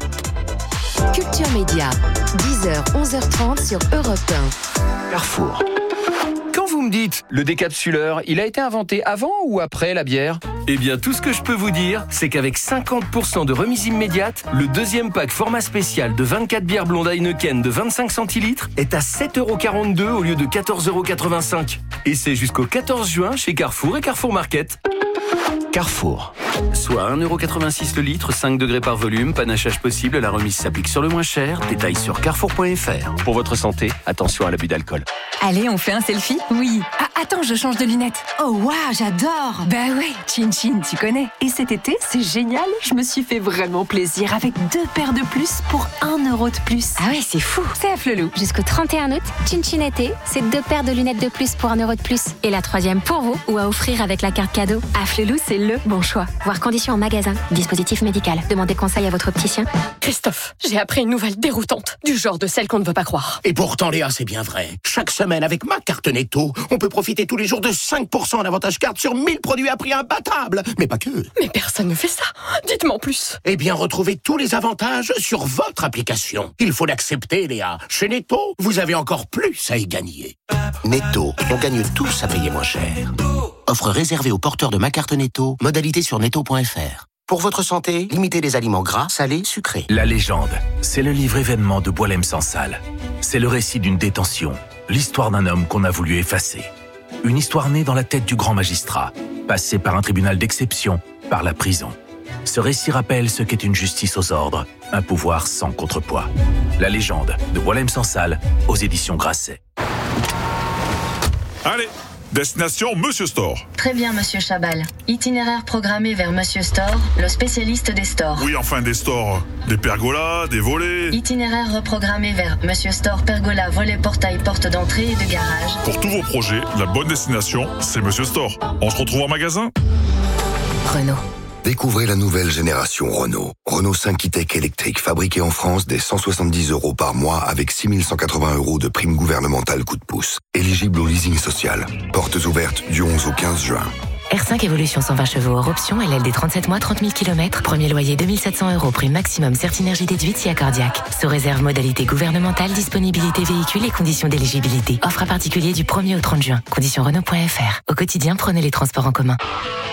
Culture Média, dix heures, onze heures trente sur Europe un.
Carrefour. Quand vous me dites, le décapsuleur, il a été inventé avant ou après la bière ? Eh bien, tout ce que je peux vous dire, c'est qu'avec cinquante pour cent de remise immédiate, le deuxième pack format spécial de vingt-quatre bières blondes Heineken de vingt-cinq centilitres est à sept euros quarante-deux au lieu de quatorze euros quatre-vingt-cinq. Et c'est jusqu'au quatorze juin chez Carrefour et Carrefour Market. Carrefour. Soit un euro quatre-vingt-six le litre, cinq degrés par volume, panachage possible, la remise s'applique sur le moins cher. Détails sur carrefour point f r. Pour votre santé, attention à l'abus d'alcool.
Allez, on fait un selfie ? Oui. Ah, attends, je change de lunettes. Oh, waouh, j'adore. Bah ouais, Chin Chin, tu connais. Et cet été, c'est génial. Je me suis fait vraiment plaisir avec deux paires de plus pour un euro de plus.
Ah ouais, c'est fou.
C'est à Flelou.
Jusqu'au trente et un août, Chin Chin été, c'est deux paires de lunettes de plus pour un euro de plus. Et la troisième pour vous, ou à offrir avec la carte cadeau.
À Flelou, c'est le bon choix.
Voir conditions en magasin. Dispositif médical. Demandez conseil à votre opticien.
Christophe, j'ai appris une nouvelle déroutante. Du genre de celle qu'on ne veut pas croire.
Et pourtant, Léa, c'est bien vrai. Chaque semaine, avec ma carte Netto, on peut profiter tous les jours de cinq pour cent en avantage carte sur mille produits à prix imbattable. Mais pas que.
Mais personne ne fait ça. Dites-moi en plus.
Eh bien, retrouvez tous les avantages sur votre application. Il faut l'accepter, Léa. Chez Netto, vous avez encore plus à y gagner. Netto, on gagne tous à payer moins cher. Offre réservée aux porteurs de ma carte Netto. Modalité sur netto point f r. Pour votre santé, limitez les aliments gras, salés, sucrés.
La légende, c'est le livre événement de Boualem Sansal. C'est le récit d'une détention, l'histoire d'un homme qu'on a voulu effacer. Une histoire née dans la tête du grand magistrat, passée par un tribunal d'exception, par la prison. Ce récit rappelle ce qu'est une justice aux ordres, un pouvoir sans contrepoids. La légende de Boualem Sansal, aux éditions Grasset.
Allez, destination Monsieur Store.
Très bien, Monsieur Chabal. Itinéraire programmé vers Monsieur Store, le spécialiste des stores.
Oui, enfin des stores. Des pergolas, des volets.
Itinéraire reprogrammé vers Monsieur Store, pergola, volet, portail, porte d'entrée et de garage.
Pour tous vos projets, la bonne destination, c'est Monsieur Store. On se retrouve en magasin.
Renault.
Découvrez la nouvelle génération Renault. Renault cinq e-Tech électrique fabriqué en France dès cent soixante-dix euros par mois avec six mille cent quatre-vingts euros de prime gouvernementale coup de pouce. Éligible au leasing social. Portes ouvertes du onze au quinze juin.
R cinq Evolution cent vingt chevaux hors option, L L D trente-sept mois, trente mille kilomètres, premier loyer deux mille sept cents euros, prime maximum Certinergie déduite si accordiaque. Sous réserve modalité gouvernementale, disponibilité véhicule et conditions d'éligibilité. Offre à particulier du premier au trente juin. Conditions Renault point f r. Au quotidien, prenez les transports en commun.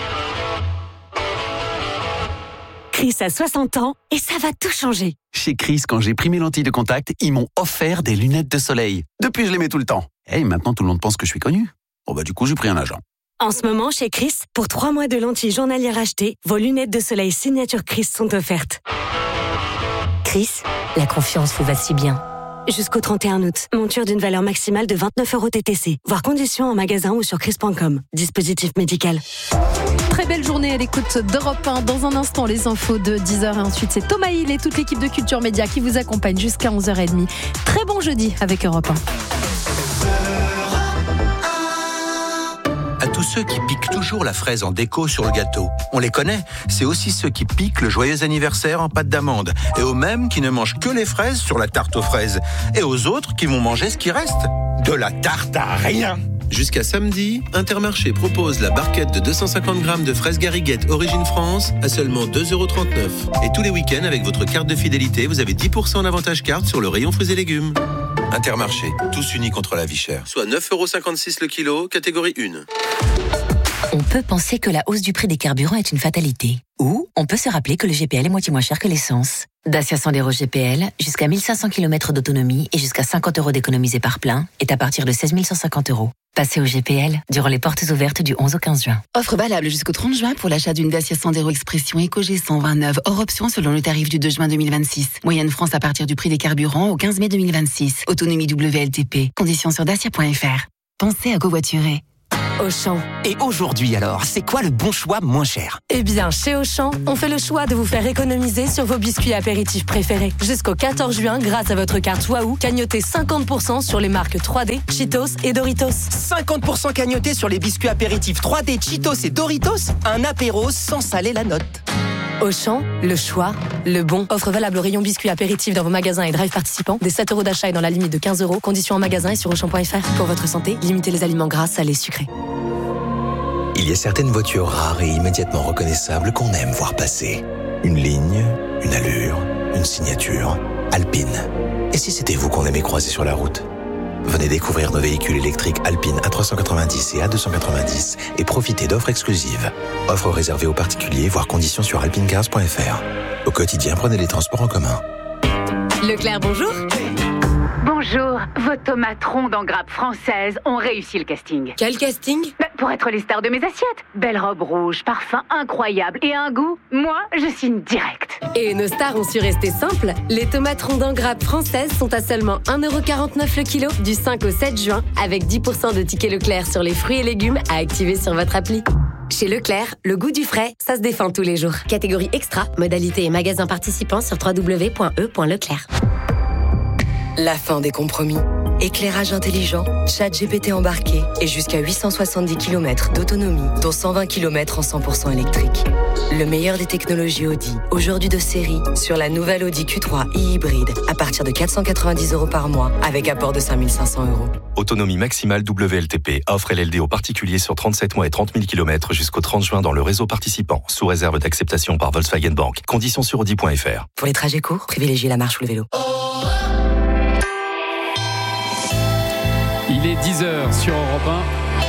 Chris a soixante ans et ça va tout changer.
Chez Chris, quand j'ai pris mes lentilles de contact, ils m'ont offert des lunettes de soleil. Depuis, je les mets tout le temps. Et maintenant, tout le monde pense que je suis connu. Bon bah du coup, j'ai pris un agent.
En ce moment, chez Chris, pour trois mois de lentilles journalières achetées, vos lunettes de soleil signature Chris sont offertes.
Chris, la confiance vous va si bien.
Jusqu'au trente et un août, monture d'une valeur maximale de vingt-neuf euros T T C. Voir conditions en magasin ou sur chris point com. Dispositif médical.
Très belle journée à l'écoute d'Europe un. Dans un instant, les infos de dix heures et ensuite c'est Thomas Hill et toute l'équipe de Culture Média qui vous accompagne jusqu'à onze heures trente. Très bon jeudi avec Europe un.
À tout
tous ceux qui piquent toujours la fraise en déco sur le gâteau. On les connaît, c'est aussi ceux qui piquent le joyeux anniversaire en pâte d'amande. Et aux mêmes qui ne mangent que les fraises sur la tarte aux fraises. Et aux autres qui vont manger ce qui reste. De la tarte à rien.
Jusqu'à samedi, Intermarché propose la barquette de deux cent cinquante grammes de fraises Gariguette Origine France à seulement deux euros trente-neuf. Et tous les week-ends, avec votre carte de fidélité, vous avez dix pour cent d'avantage carte sur le rayon fruits et légumes. Intermarché, tous unis contre la vie chère. Soit neuf euros cinquante-six le kilo, catégorie un.
On peut penser que la hausse du prix des carburants est une fatalité. Ou on peut se rappeler que le G P L est moitié moins cher que l'essence. Dacia Sandero G P L, jusqu'à mille cinq cents kilomètres d'autonomie et jusqu'à cinquante euros d'économisés par plein, est à partir de seize mille cent cinquante euros. Passez au G P L durant les portes ouvertes du onze au quinze juin.
Offre valable jusqu'au trente juin pour l'achat d'une Dacia Sandero Expression Eco G cent vingt-neuf, hors option selon le tarif du deux juin deux mille vingt-six. Moyenne France à partir du prix des carburants au quinze mai deux mille vingt-six. Autonomie W L T P. Conditions sur dacia point f r. Pensez à covoiturer.
Auchan. Et aujourd'hui alors, c'est quoi le bon choix moins cher?
Eh bien, chez Auchan, on fait le choix de vous faire économiser sur vos biscuits apéritifs préférés. Jusqu'au quatorze juin, grâce à votre carte Wahoo, cagnotez cinquante pour cent sur les marques trois D, Cheetos et Doritos.
cinquante pour cent cagnotés sur les biscuits apéritifs trois D, Cheetos et Doritos. Un apéro sans saler la note.
Auchan, le choix, le bon. Offre valable au rayon biscuits apéritifs dans vos magasins et drive participants. Des sept euros d'achat et dans la limite de quinze euros. Conditions en magasin et sur auchan point f r. Pour votre santé, limitez les aliments gras, salés, sucrés.
Il y a certaines voitures rares et immédiatement reconnaissables qu'on aime voir passer. Une ligne, une allure, une signature. Alpine. Et si c'était vous qu'on aimait croiser sur la route ? Venez découvrir nos véhicules électriques Alpine A trois cent quatre-vingt-dix et A deux cent quatre-vingt-dix et profitez d'offres exclusives. Offres réservées aux particuliers, voire conditions sur alpinecars point f r. Au quotidien, prenez les transports en commun.
Leclerc, bonjour.
Bonjour, vos tomates rondes en grappe française ont réussi le casting.
Quel casting ?
Bah, pour être les stars de mes assiettes. Belle robe rouge, parfum incroyable et un goût, moi, je signe direct.
Et nos stars ont su rester simples. Les tomates rondes en grappe françaises sont à seulement un euro quarante-neuf le kilo du cinq au sept juin, avec dix pour cent de tickets Leclerc sur les fruits et légumes à activer sur votre appli. Chez Leclerc, le goût du frais, ça se défend tous les jours. Catégorie extra, modalité et magasins participants sur w w w point e point leclerc. La fin des compromis. Éclairage intelligent, chat G P T embarqué et jusqu'à huit cent soixante-dix kilomètres d'autonomie, dont cent vingt kilomètres en cent pour cent électrique. Le meilleur des technologies Audi, aujourd'hui de série, sur la nouvelle Audi Q trois e-hybride, à partir de quatre cent quatre-vingt-dix euros par mois, avec apport de cinq mille cinq cents euros.
Autonomie maximale W L T P. Offre L L D aux particuliers sur trente-sept mois et trente mille kilomètres jusqu'au trente juin dans le réseau participant, sous réserve d'acceptation par Volkswagen Bank. Conditions sur audi point f r.
Pour les trajets courts, privilégiez la marche ou le vélo.
Il est dix heures sur Europe un.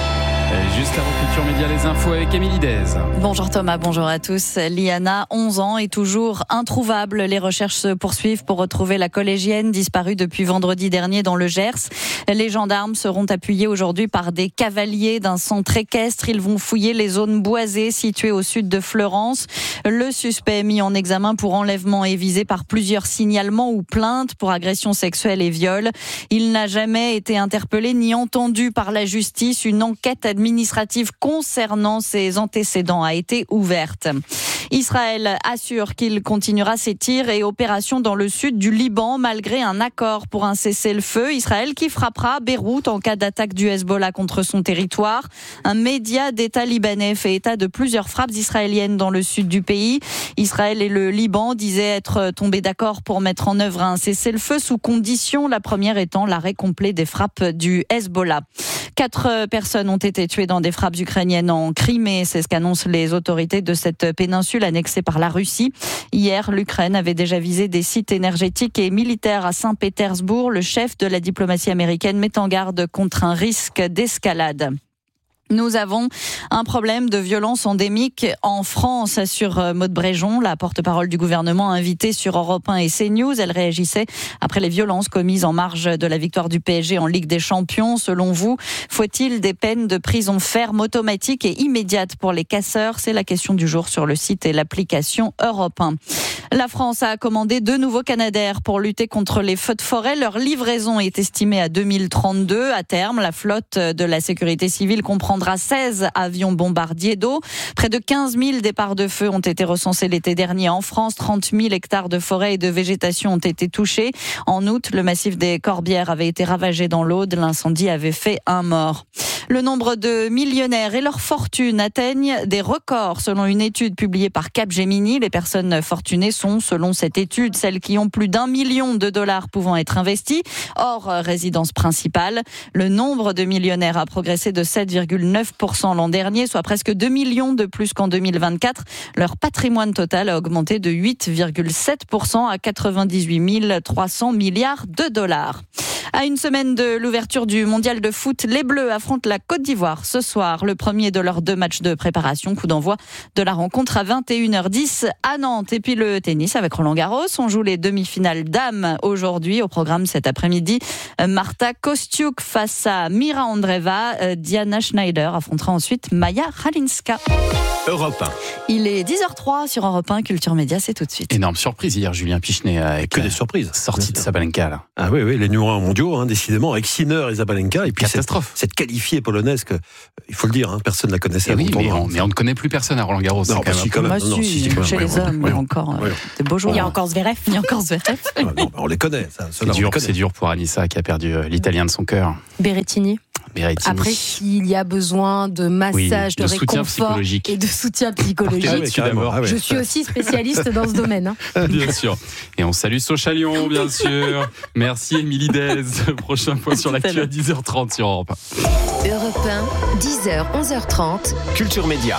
Juste avant Culture Média, les infos avec Émilie Dez.
Bonjour Thomas, bonjour à tous. Liana, onze ans, est toujours introuvable. Les recherches se poursuivent pour retrouver la collégienne disparue depuis vendredi dernier dans le Gers. Les gendarmes seront appuyés aujourd'hui par des cavaliers d'un centre équestre. Ils vont fouiller les zones boisées situées au sud de Fleurance. Le suspect mis en examen pour enlèvement est visé par plusieurs signalements ou plaintes pour agression sexuelle et viol. Il n'a jamais été interpellé ni entendu par la justice. Une enquête administrative concernant ses antécédents a été ouverte. Israël assure qu'il continuera ses tirs et opérations dans le sud du Liban malgré un accord pour un cessez-le-feu. Israël qui frappera Beyrouth en cas d'attaque du Hezbollah contre son territoire. Un média d'État libanais fait état de plusieurs frappes israéliennes dans le sud du pays. Israël et le Liban disaient être tombés d'accord pour mettre en œuvre un cessez-le-feu sous conditions, la première étant l'arrêt complet des frappes du Hezbollah. Quatre personnes ont été tuées dans des frappes ukrainiennes en Crimée. C'est ce qu'annoncent les autorités de cette péninsule annexée par la Russie. Hier, l'Ukraine avait déjà visé des sites énergétiques et militaires à Saint-Pétersbourg. Le chef de la diplomatie américaine met en garde contre un risque d'escalade. Nous avons un problème de violence endémique en France, assure Maude Bréjon, la porte-parole du gouvernement invitée sur Europe un et CNews. Elle réagissait après les violences commises en marge de la victoire du P S G en Ligue des Champions. Selon vous, faut-il des peines de prison ferme automatiques et immédiates pour les casseurs? C'est la question du jour sur le site et l'application Europe un. La France a commandé deux nouveaux Canadair pour lutter contre les feux de forêt. Leur livraison est estimée à deux mille trente-deux. À terme, la flotte de la sécurité civile comprendra seize avions bombardiers d'eau. Près de quinze mille départs de feu ont été recensés l'été dernier en France. trente mille hectares de forêt et de végétation ont été touchés. En août, le massif des Corbières avait été ravagé dans l'Aude. L'incendie avait fait un mort. Le nombre de millionnaires et leurs fortunes atteignent des records selon une étude publiée par Capgemini. Les personnes fortunées sont, selon cette étude, celles qui ont plus d'un million de dollars pouvant être investis, hors résidence principale. Le nombre de millionnaires a progressé de sept virgule neuf pour cent l'an dernier, soit presque deux millions de plus qu'en deux mille vingt-quatre. Leur patrimoine total a augmenté de huit virgule sept pour cent à quatre-vingt-dix-huit mille trois cents milliards de dollars. À une semaine de l'ouverture du mondial de foot, les Bleus affrontent la Côte d'Ivoire ce soir. Le premier de leurs deux matchs de préparation. Coup d'envoi de la rencontre à vingt et une heures dix à Nantes. Et puis le tennis avec Roland Garros. On joue les demi-finales dames aujourd'hui. Au programme cet après-midi, Marta Kostyuk face à Mira Andreeva. Diana Schneider affrontera ensuite Maya Halinska.
Europe un.
Il est dix heures zéro trois sur Europe un. Culture Média, c'est tout de suite.
Énorme surprise hier, Julien Pichenet. Avec
que des surprises.
Sortie de Sabalenka, là.
Ah oui, oui, les numéros un mondiaux, hein, décidément, avec Sinner et Sabalenka. Et puis
catastrophe.
Cette, cette qualifiée polonaise que, il faut le dire, hein, personne ne la connaissait.
Oui, mais on, mais on ne connaît plus personne à Roland Garros.
Non, bah, si, quand même.
Bah,
non,
si,
si, si,
chez
ouais,
les
ouais,
hommes,
ouais,
il y a encore
ouais.
des beaux joueurs.
Il y a encore Zverev.
Il y a encore Zverev.
Ouais, non, bah, on les connaît. Ça,
c'est, dur, c'est dur pour Anissa qui a perdu l'italien de son cœur.
Berrettini.
Berrettini.
Après, s'il y a besoin de massage,
oui,
de,
de soutien
réconfort
psychologique.
et de soutien psychologique,
ah oui, d'abord.
Ah oui.
je suis aussi spécialiste dans ce domaine. Hein.
Bien sûr. Et on salue Sochalion, bien sûr. Merci Émilie Dez. Prochain point sur l'actu à dix heures trente sur Europe un.
Europe un, dix heures, onze heures trente.
Culture Média.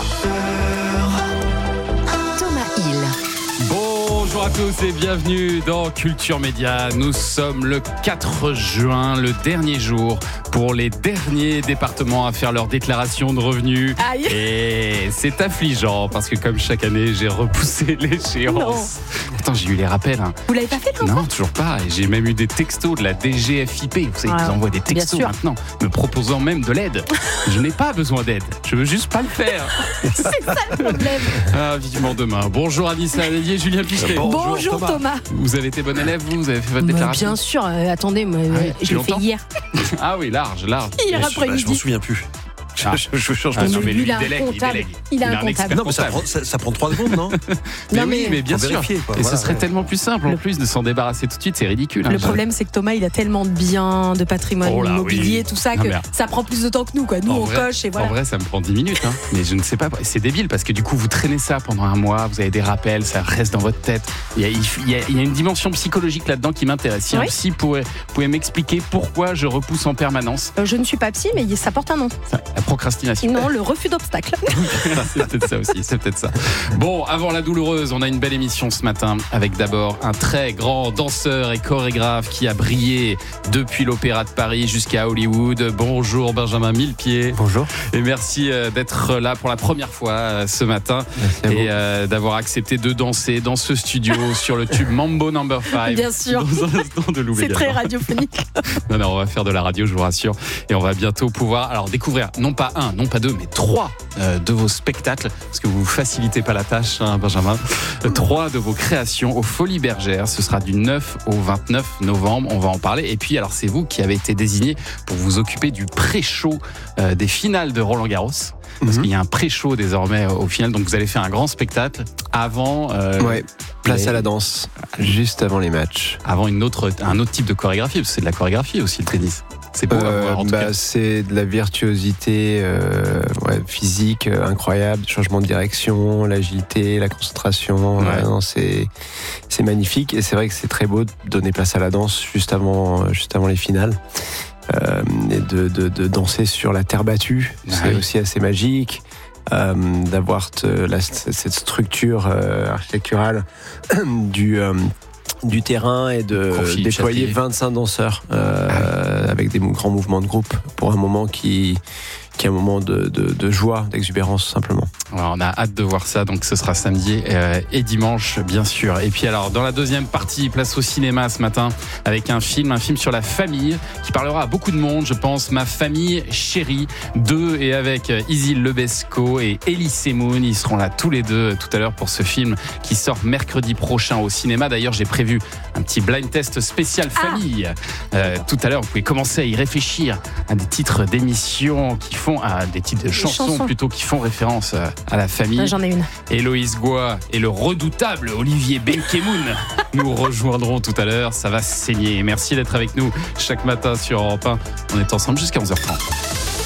Thomas Hill.
Bonjour à tous et bienvenue dans Culture Média. Nous sommes le quatre juin, le dernier jour pour les derniers départements à faire leur déclaration de revenus.
Aïe.
Et c'est affligeant parce que comme chaque année, j'ai repoussé l'échéance. Attends, j'ai eu les rappels. Hein.
Vous l'avez pas fait comme
Non,
ça
toujours pas. Et j'ai même eu des textos de la D G F I P. Vous savez,
ah,
ils envoient des textos maintenant, me proposant même de l'aide. Je n'ai pas besoin d'aide. Je veux juste pas le faire.
C'est ça le problème.
Ah, vivement demain. Bonjour Anissa Allier, Julien Pichenet.
Bonjour, Bonjour Thomas. Thomas.
Vous avez été bon élève, vous Vous avez fait votre déclaration?
Bien sûr. Euh, attendez, moi, ah oui, je l'ai fait hier.
Ah oui, large, large.
Hier après-midi.
Je m'en souviens plus.
Ah.
Je, je, je change
ah,
pas.
non, mais lui,
il, a
il délègue,
un comptable.
il délègue.
Il a
il
un comptable.
Non, mais ça prend, ça, ça prend trois secondes, non?
mais
non,
oui,
mais,
mais bien sûr.
Vérifier, quoi.
Et
Voilà,
ce serait
ouais.
tellement plus simple en plus de s'en débarrasser tout de suite, c'est ridicule.
Le
hein,
problème, c'est que Thomas, il a tellement de biens, de patrimoine
oh là,
immobilier,
oui.
tout ça,
non,
que
mais...
ça prend plus de temps que nous, quoi. Nous,
en
on
vrai,
coche et voilà.
En vrai, ça me prend dix minutes, hein. Mais je ne sais pas. C'est débile parce que du coup, vous traînez ça pendant un mois, vous avez des rappels, ça reste dans votre tête. Il y a, il y a, il y a une dimension psychologique là-dedans qui m'intéresse. Si oui. un psy pouvait, pouvait m'expliquer pourquoi je repousse en permanence.
Euh, je ne suis pas psy, mais ça porte un nom.
Ça, la procrastination.
Non, le refus d'obstacle.
C'est peut-être ça aussi, c'est peut-être ça. Bon, avant la douloureuse, on a une belle émission ce matin avec d'abord un très grand danseur et chorégraphe qui a brillé depuis l'Opéra de Paris jusqu'à Hollywood. Bonjour Benjamin Millepied.
Bonjour.
Et merci d'être là pour la première fois ce matin et euh, d'avoir accepté de danser dans ce studio sur le tube Mambo Number cinq.
Bien sûr.
Dans un instant de Lou.
C'est très radiophonique.
Non, non, on va faire de la radio, je vous rassure. Et on va bientôt pouvoir alors découvrir non pas un, non pas deux, mais trois euh, de vos spectacles, parce que vous ne facilitez pas la tâche, hein, Benjamin. Trois de vos créations aux Folies Bergères. Ce sera du neuf au vingt-neuf novembre. On va en parler. Et puis, alors, c'est vous qui avez été désigné pour vous occuper du pré-show euh, des finales de Roland Garros. Parce mmh. qu'il y a un pré-show désormais au final. Donc, vous allez faire un grand spectacle avant. Euh,
ouais, place les... à la danse, juste avant les matchs.
Avant une autre, un autre type de chorégraphie, parce que c'est de la chorégraphie aussi, le tennis. C'est beau
euh,
à voir, en tout
bah,
cas.
C'est de la virtuosité euh, ouais, physique euh, incroyable, changement de direction, l'agilité, la concentration. Ouais. Ouais, non, c'est, c'est magnifique et c'est vrai que c'est très beau de donner place à la danse juste avant, juste avant les finales. Euh, et de, de, de danser sur la terre battue, ouais. C'est aussi assez magique. Euh, d'avoir te, la, cette structure euh, architecturale du... Euh, du terrain et de Profil, déployer châtier. vingt-cinq danseurs euh, ah oui. avec des grands mouvements de groupe pour un moment qui, qui est un moment de, de, de joie, d'exubérance simplement.
Alors, on a hâte de voir ça, donc ce sera samedi euh, et dimanche bien sûr. Et puis alors dans la deuxième partie, place au cinéma ce matin avec un film, un film sur la famille qui parlera à beaucoup de monde, je pense. Ma famille chérie deux et avec Isil Lebesco et Elie Semoun, ils seront là tous les deux tout à l'heure pour ce film qui sort mercredi prochain au cinéma. D'ailleurs j'ai prévu un petit blind test spécial famille. Ah. Euh, tout à l'heure vous pouvez commencer à y réfléchir à des titres d'émissions qui font, à des titres de chansons, chansons. plutôt qui font référence à la famille.
Ouais, j'en ai une.
Héloïse Goua et le redoutable Olivier Benkemoun nous rejoindront tout à l'heure. Ça va saigner. Merci d'être avec nous chaque matin sur Europe un. On est ensemble jusqu'à onze heures trente.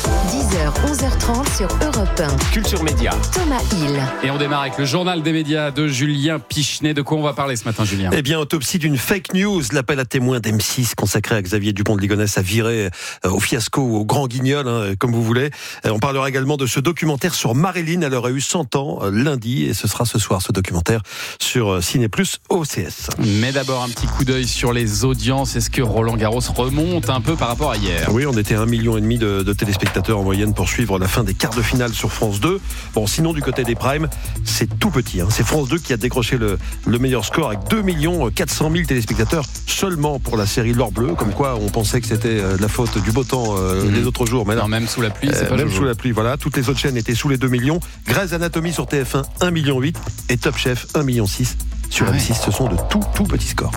dix heures, onze heures trente sur Europe un.
Culture Média.
Thomas Hill.
Et on démarre avec le journal des médias de Julien Pichenet. De quoi on va parler ce matin, Julien ?
Eh bien, autopsie d'une fake news. L'appel à témoins d'M six consacré à Xavier Dupont de Ligonnès a viré euh, au fiasco ou au grand guignol, hein, comme vous voulez. Euh, on parlera également de ce documentaire sur Marilyn. Elle aurait eu cent ans euh, lundi et ce sera ce soir ce documentaire sur euh, Ciné Plus O C S.
Mais d'abord un petit coup d'œil sur les audiences. Est-ce que Roland Garros remonte un peu par rapport à hier ?
Oui, on était à un million et demi de, de téléspectateurs en moyenne pour suivre la fin des quarts de finale sur France deux. Bon, sinon du côté des primes, c'est tout petit. Hein. C'est France deux qui a décroché le, le meilleur score avec deux millions quatre cent mille téléspectateurs seulement pour la série L'Or Bleu. Comme quoi, on pensait que c'était euh, la faute du beau temps euh, mmh. les autres jours. Mais là,
non, même sous la pluie, c'est
euh,
pas
même
jojo.
sous la pluie. Voilà, toutes les autres chaînes étaient sous les deux millions. Grey's Anatomy sur T F un, un virgule huit million et Top Chef un virgule six million sur
ah ouais.
M six. Ce sont de tout tout petits scores.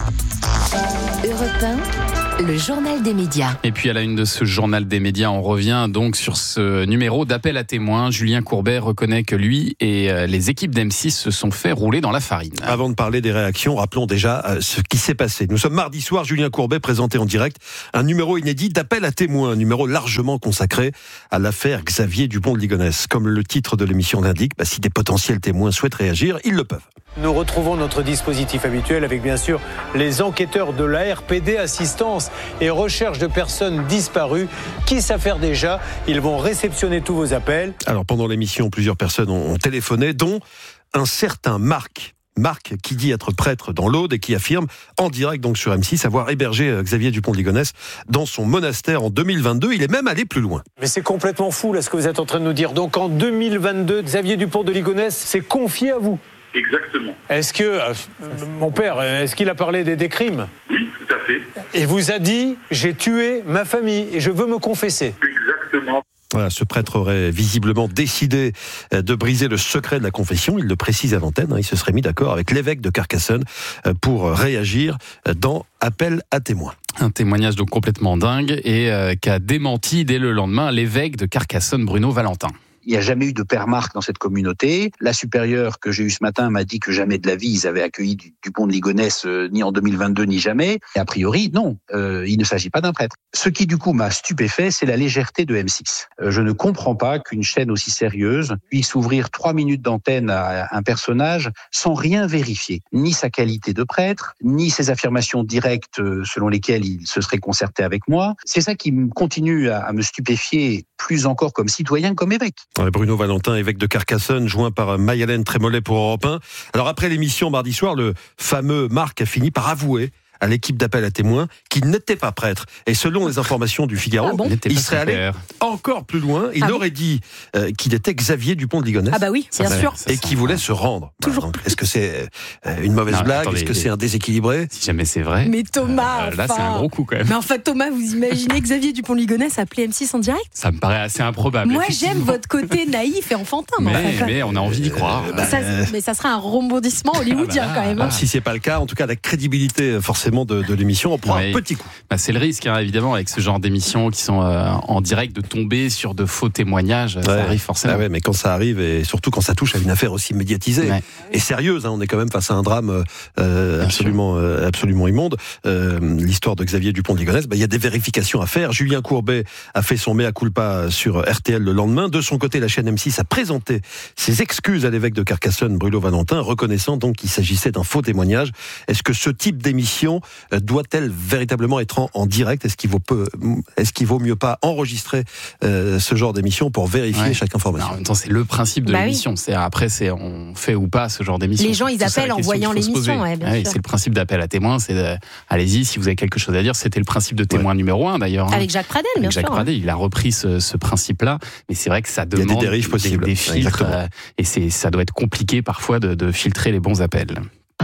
Europe un, le journal des médias.
Et puis à la une de ce journal des médias, on revient donc sur ce numéro d'appel à témoins. Julien Courbet reconnaît que lui et les équipes d'M six se sont fait rouler dans la farine.
Avant de parler des réactions, rappelons déjà ce qui s'est passé. Nous sommes mardi soir, Julien Courbet présentait en direct un numéro inédit d'appel à témoins, un numéro largement consacré à l'affaire Xavier Dupont de Ligonnès. Comme le titre de l'émission l'indique, bah, si des potentiels témoins souhaitent réagir, ils le peuvent.
Nous retrouvons notre dispositif habituel avec bien sûr les enquêteurs de l'A R P D, assistance et recherche de personnes disparues qui savent faire déjà. Ils vont réceptionner tous vos appels.
Alors pendant l'émission, plusieurs personnes ont téléphoné, dont un certain Marc. Marc qui dit être prêtre dans l'Aude et qui affirme en direct donc sur M six avoir hébergé Xavier Dupont de Ligonnès dans son monastère en deux mille vingt-deux. Il est même allé plus loin.
Mais c'est complètement fou là ce que vous êtes en train de nous dire. Donc en deux mille vingt-deux, Xavier Dupont de Ligonnès s'est confié à vous.
Exactement.
Est-ce que, euh, mon père, est-ce qu'il a parlé des, des crimes ?
Oui, tout à fait.
Et vous a dit, j'ai tué ma famille et je veux me confesser.
Exactement.
Voilà, ce prêtre aurait visiblement décidé de briser le secret de la confession. Il le précise à l'antenne. Il se serait mis d'accord avec l'évêque de Carcassonne pour réagir dans Appel à témoins.
Un témoignage donc complètement dingue et euh, qu'a démenti dès le lendemain l'évêque de Carcassonne, Bruno Valentin.
Il n'y a jamais eu de père Marc dans cette communauté. La supérieure que j'ai eue ce matin m'a dit que jamais de la vie ils avaient accueilli Dupont de Ligonnès, euh, ni en deux mille vingt-deux, ni jamais. Et a priori, non, euh, il ne s'agit pas d'un prêtre. Ce qui du coup m'a stupéfait, c'est la légèreté de M six. Euh, je ne comprends pas qu'une chaîne aussi sérieuse puisse ouvrir trois minutes d'antenne à un personnage sans rien vérifier. Ni sa qualité de prêtre, ni ses affirmations directes selon lesquelles il se serait concerté avec moi. C'est ça qui continue à, à me stupéfier plus encore comme citoyen, comme évêque.
Bruno Valentin, évêque de Carcassonne, joint par Maï-Hélène Trémollet pour Europe un. Alors après l'émission mardi soir, le fameux Marc a fini par avouer à l'équipe d'appel à témoins qu'il n'était pas prêtre. Et selon les informations du Figaro,
ah bon
il serait allé encore plus loin. Il
ah
aurait
bon
dit euh, qu'il était Xavier Dupont de Ligonnès.
Ah bah oui, bien sûr.
Et qu'il voulait se rendre.
Toujours.
Donc, est-ce que c'est euh, une mauvaise
non,
blague ?
Attendez,
Est-ce que c'est un déséquilibré ?
Si jamais c'est vrai.
Mais Thomas,
euh, là
enfin...
c'est un gros coup quand même.
Mais en fait Thomas, vous imaginez Xavier Dupont de Ligonnès appeler M six en direct ?
Ça me paraît assez improbable.
Moi j'aime votre côté naïf et enfantin.
Mais,
mais, enfin,
mais on a envie d'y croire.
Euh, bah,
ça, mais ça sera un rebondissement hollywoodien
ah bah,
quand même.
Bon,
Hein.
si c'est pas le cas, en tout cas la crédibilité forcément de, de l'émission, on prend
oui.
un petit coup.
Bah, c'est le risque hein, évidemment avec ce genre d'émissions qui sont euh, en direct de tomber sur de faux témoignages. Ouais. Ça arrive forcément.
Ah ouais, mais quand ça arrive et surtout quand ça touche à une affaire aussi médiatisée ouais. et sérieuse, hein, on est quand même face à un drame euh, absolument, euh, absolument immonde. Euh, l'histoire de Xavier Dupont de Ligonnès, bah, il y a des vérifications à faire. Julien Courbet a fait son mea culpa sur R T L le lendemain. De son côté, la chaîne M six a présenté ses excuses à l'évêque de Carcassonne, Bruno Valentin, reconnaissant donc qu'il s'agissait d'un faux témoignage. Est-ce que ce type d'émission euh, doit-elle véritablement être en, en direct ? Est-ce qu'il vaut peu, est-ce qu'il vaut mieux pas enregistrer euh, ce genre d'émission pour vérifier ouais. chaque information ?
Non, en même temps, c'est le principe de
bah
l'émission.
Oui.
C'est après, c'est on fait ou pas ce genre d'émission.
Les gens, ils appellent en voyant l'émission. Ouais, bien
ouais,
sûr.
C'est le principe d'appel à témoins. C'est de, allez-y si vous avez quelque chose à dire. C'était le principe de témoin ouais. numéro un d'ailleurs.
Avec Jacques Pradel, bien
Avec Jacques
sûr.
Pradel, il a repris ce, ce principe-là. Mais c'est vrai que ça demande
il y a des dérives possibles,
des, des filtres euh, et c'est ça doit être compliqué parfois de, de filtrer les bons appels.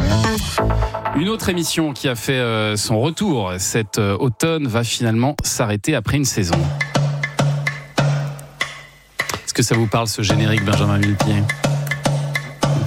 Une autre émission qui a fait euh, son retour cet euh, automne va finalement s'arrêter après une saison. Est-ce que ça vous parle ce générique, Benjamin Millepied ?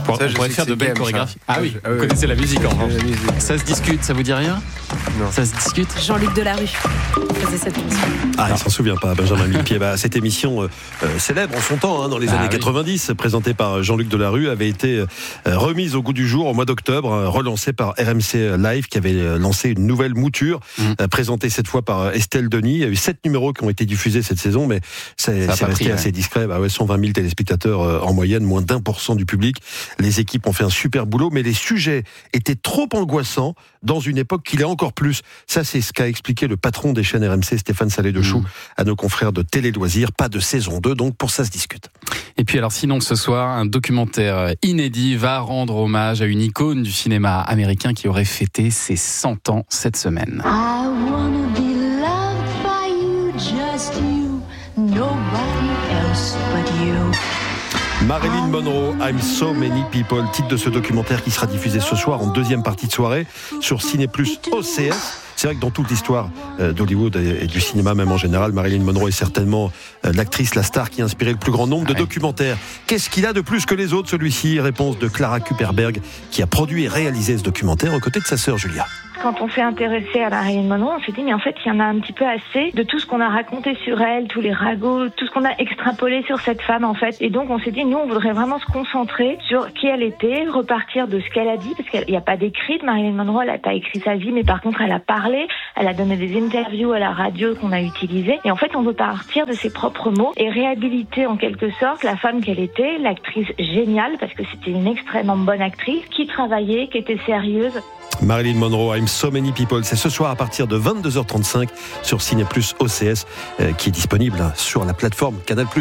On
Ça, je
pourrait
sais
faire
que
de
c'est
belles
game,
chorégraphies.
ça.
Ah oui,
Ah
vous
oui.
connaissez la musique en revanche.
La musique.
Ça se discute, ça vous dit rien?
Non.
Ça se discute?
Jean-Luc Delarue faisait cette émission.
Ah, il s'en souvient pas, Benjamin Millepied. Bah, cette émission euh, euh, célèbre en son temps, hein, dans les
Ah
années
oui.
quatre-vingt-dix, présentée par Jean-Luc Delarue, avait été euh, remise au goût du jour au mois d'octobre, euh, relancée par R M C Live, qui avait euh, lancé une nouvelle mouture,
Mmh.
euh, présentée cette fois par Estelle Denis. Il y a eu sept numéros qui ont été diffusés cette saison, mais c'est,
Ça a
c'est
pas
resté
pris,
assez
ouais.
discret. Bah ouais, cent vingt mille téléspectateurs euh, en moyenne, moins d'un pour cent du public. Les équipes ont fait un super boulot, mais les sujets étaient trop angoissants dans une époque qu'il est encore plus. Ça, c'est ce qu'a expliqué le patron des chaînes R M C, Stéphane Salé-Dechoux,
Mmh.
à nos confrères de Télé Loisirs. Pas de saison deux, donc pour ça se discute.
Et puis alors sinon ce soir, un documentaire inédit va rendre hommage à une icône du cinéma américain qui aurait fêté ses cent ans cette semaine.
I wanna be loved by you, just you, nobody else but you.
Marilyn Monroe, I'm So Many People, titre de ce documentaire qui sera diffusé ce soir en deuxième partie de soirée sur Ciné Plus O C S. C'est vrai que dans toute l'histoire euh, d'Hollywood et, et du cinéma même en général, Marilyn Monroe est certainement euh, l'actrice, la star qui a inspiré le plus grand nombre de
Ouais.
documentaires. Qu'est-ce qu'il a de plus que les autres, celui-ci? Réponse de Clara Kuperberg, qui a produit et réalisé ce documentaire aux côtés de sa sœur Julia.
Quand on s'est intéressé à Marilyn Monroe, on s'est dit mais en fait il y en a un petit peu assez de tout ce qu'on a raconté sur elle, tous les ragots, tout ce qu'on a extrapolé sur cette femme en fait. Et donc on s'est dit nous on voudrait vraiment se concentrer sur qui elle était, repartir de ce qu'elle a dit, parce qu'il n'y a pas d'écrit de Marilyn Monroe, elle n'a pas écrit sa vie, mais par contre elle a parlé, elle a donné des interviews à la radio qu'on a utilisées. Et en fait on veut partir de ses propres mots et réhabiliter en quelque sorte la femme qu'elle était, l'actrice géniale, parce que c'était une extrêmement bonne actrice, qui travaillait, qui était sérieuse.
Marilyn Monroe, I'm So Many People, c'est ce soir à partir de vingt-deux heures trente-cinq sur Ciné Plus O C S, euh, qui est disponible sur la plateforme Canal+.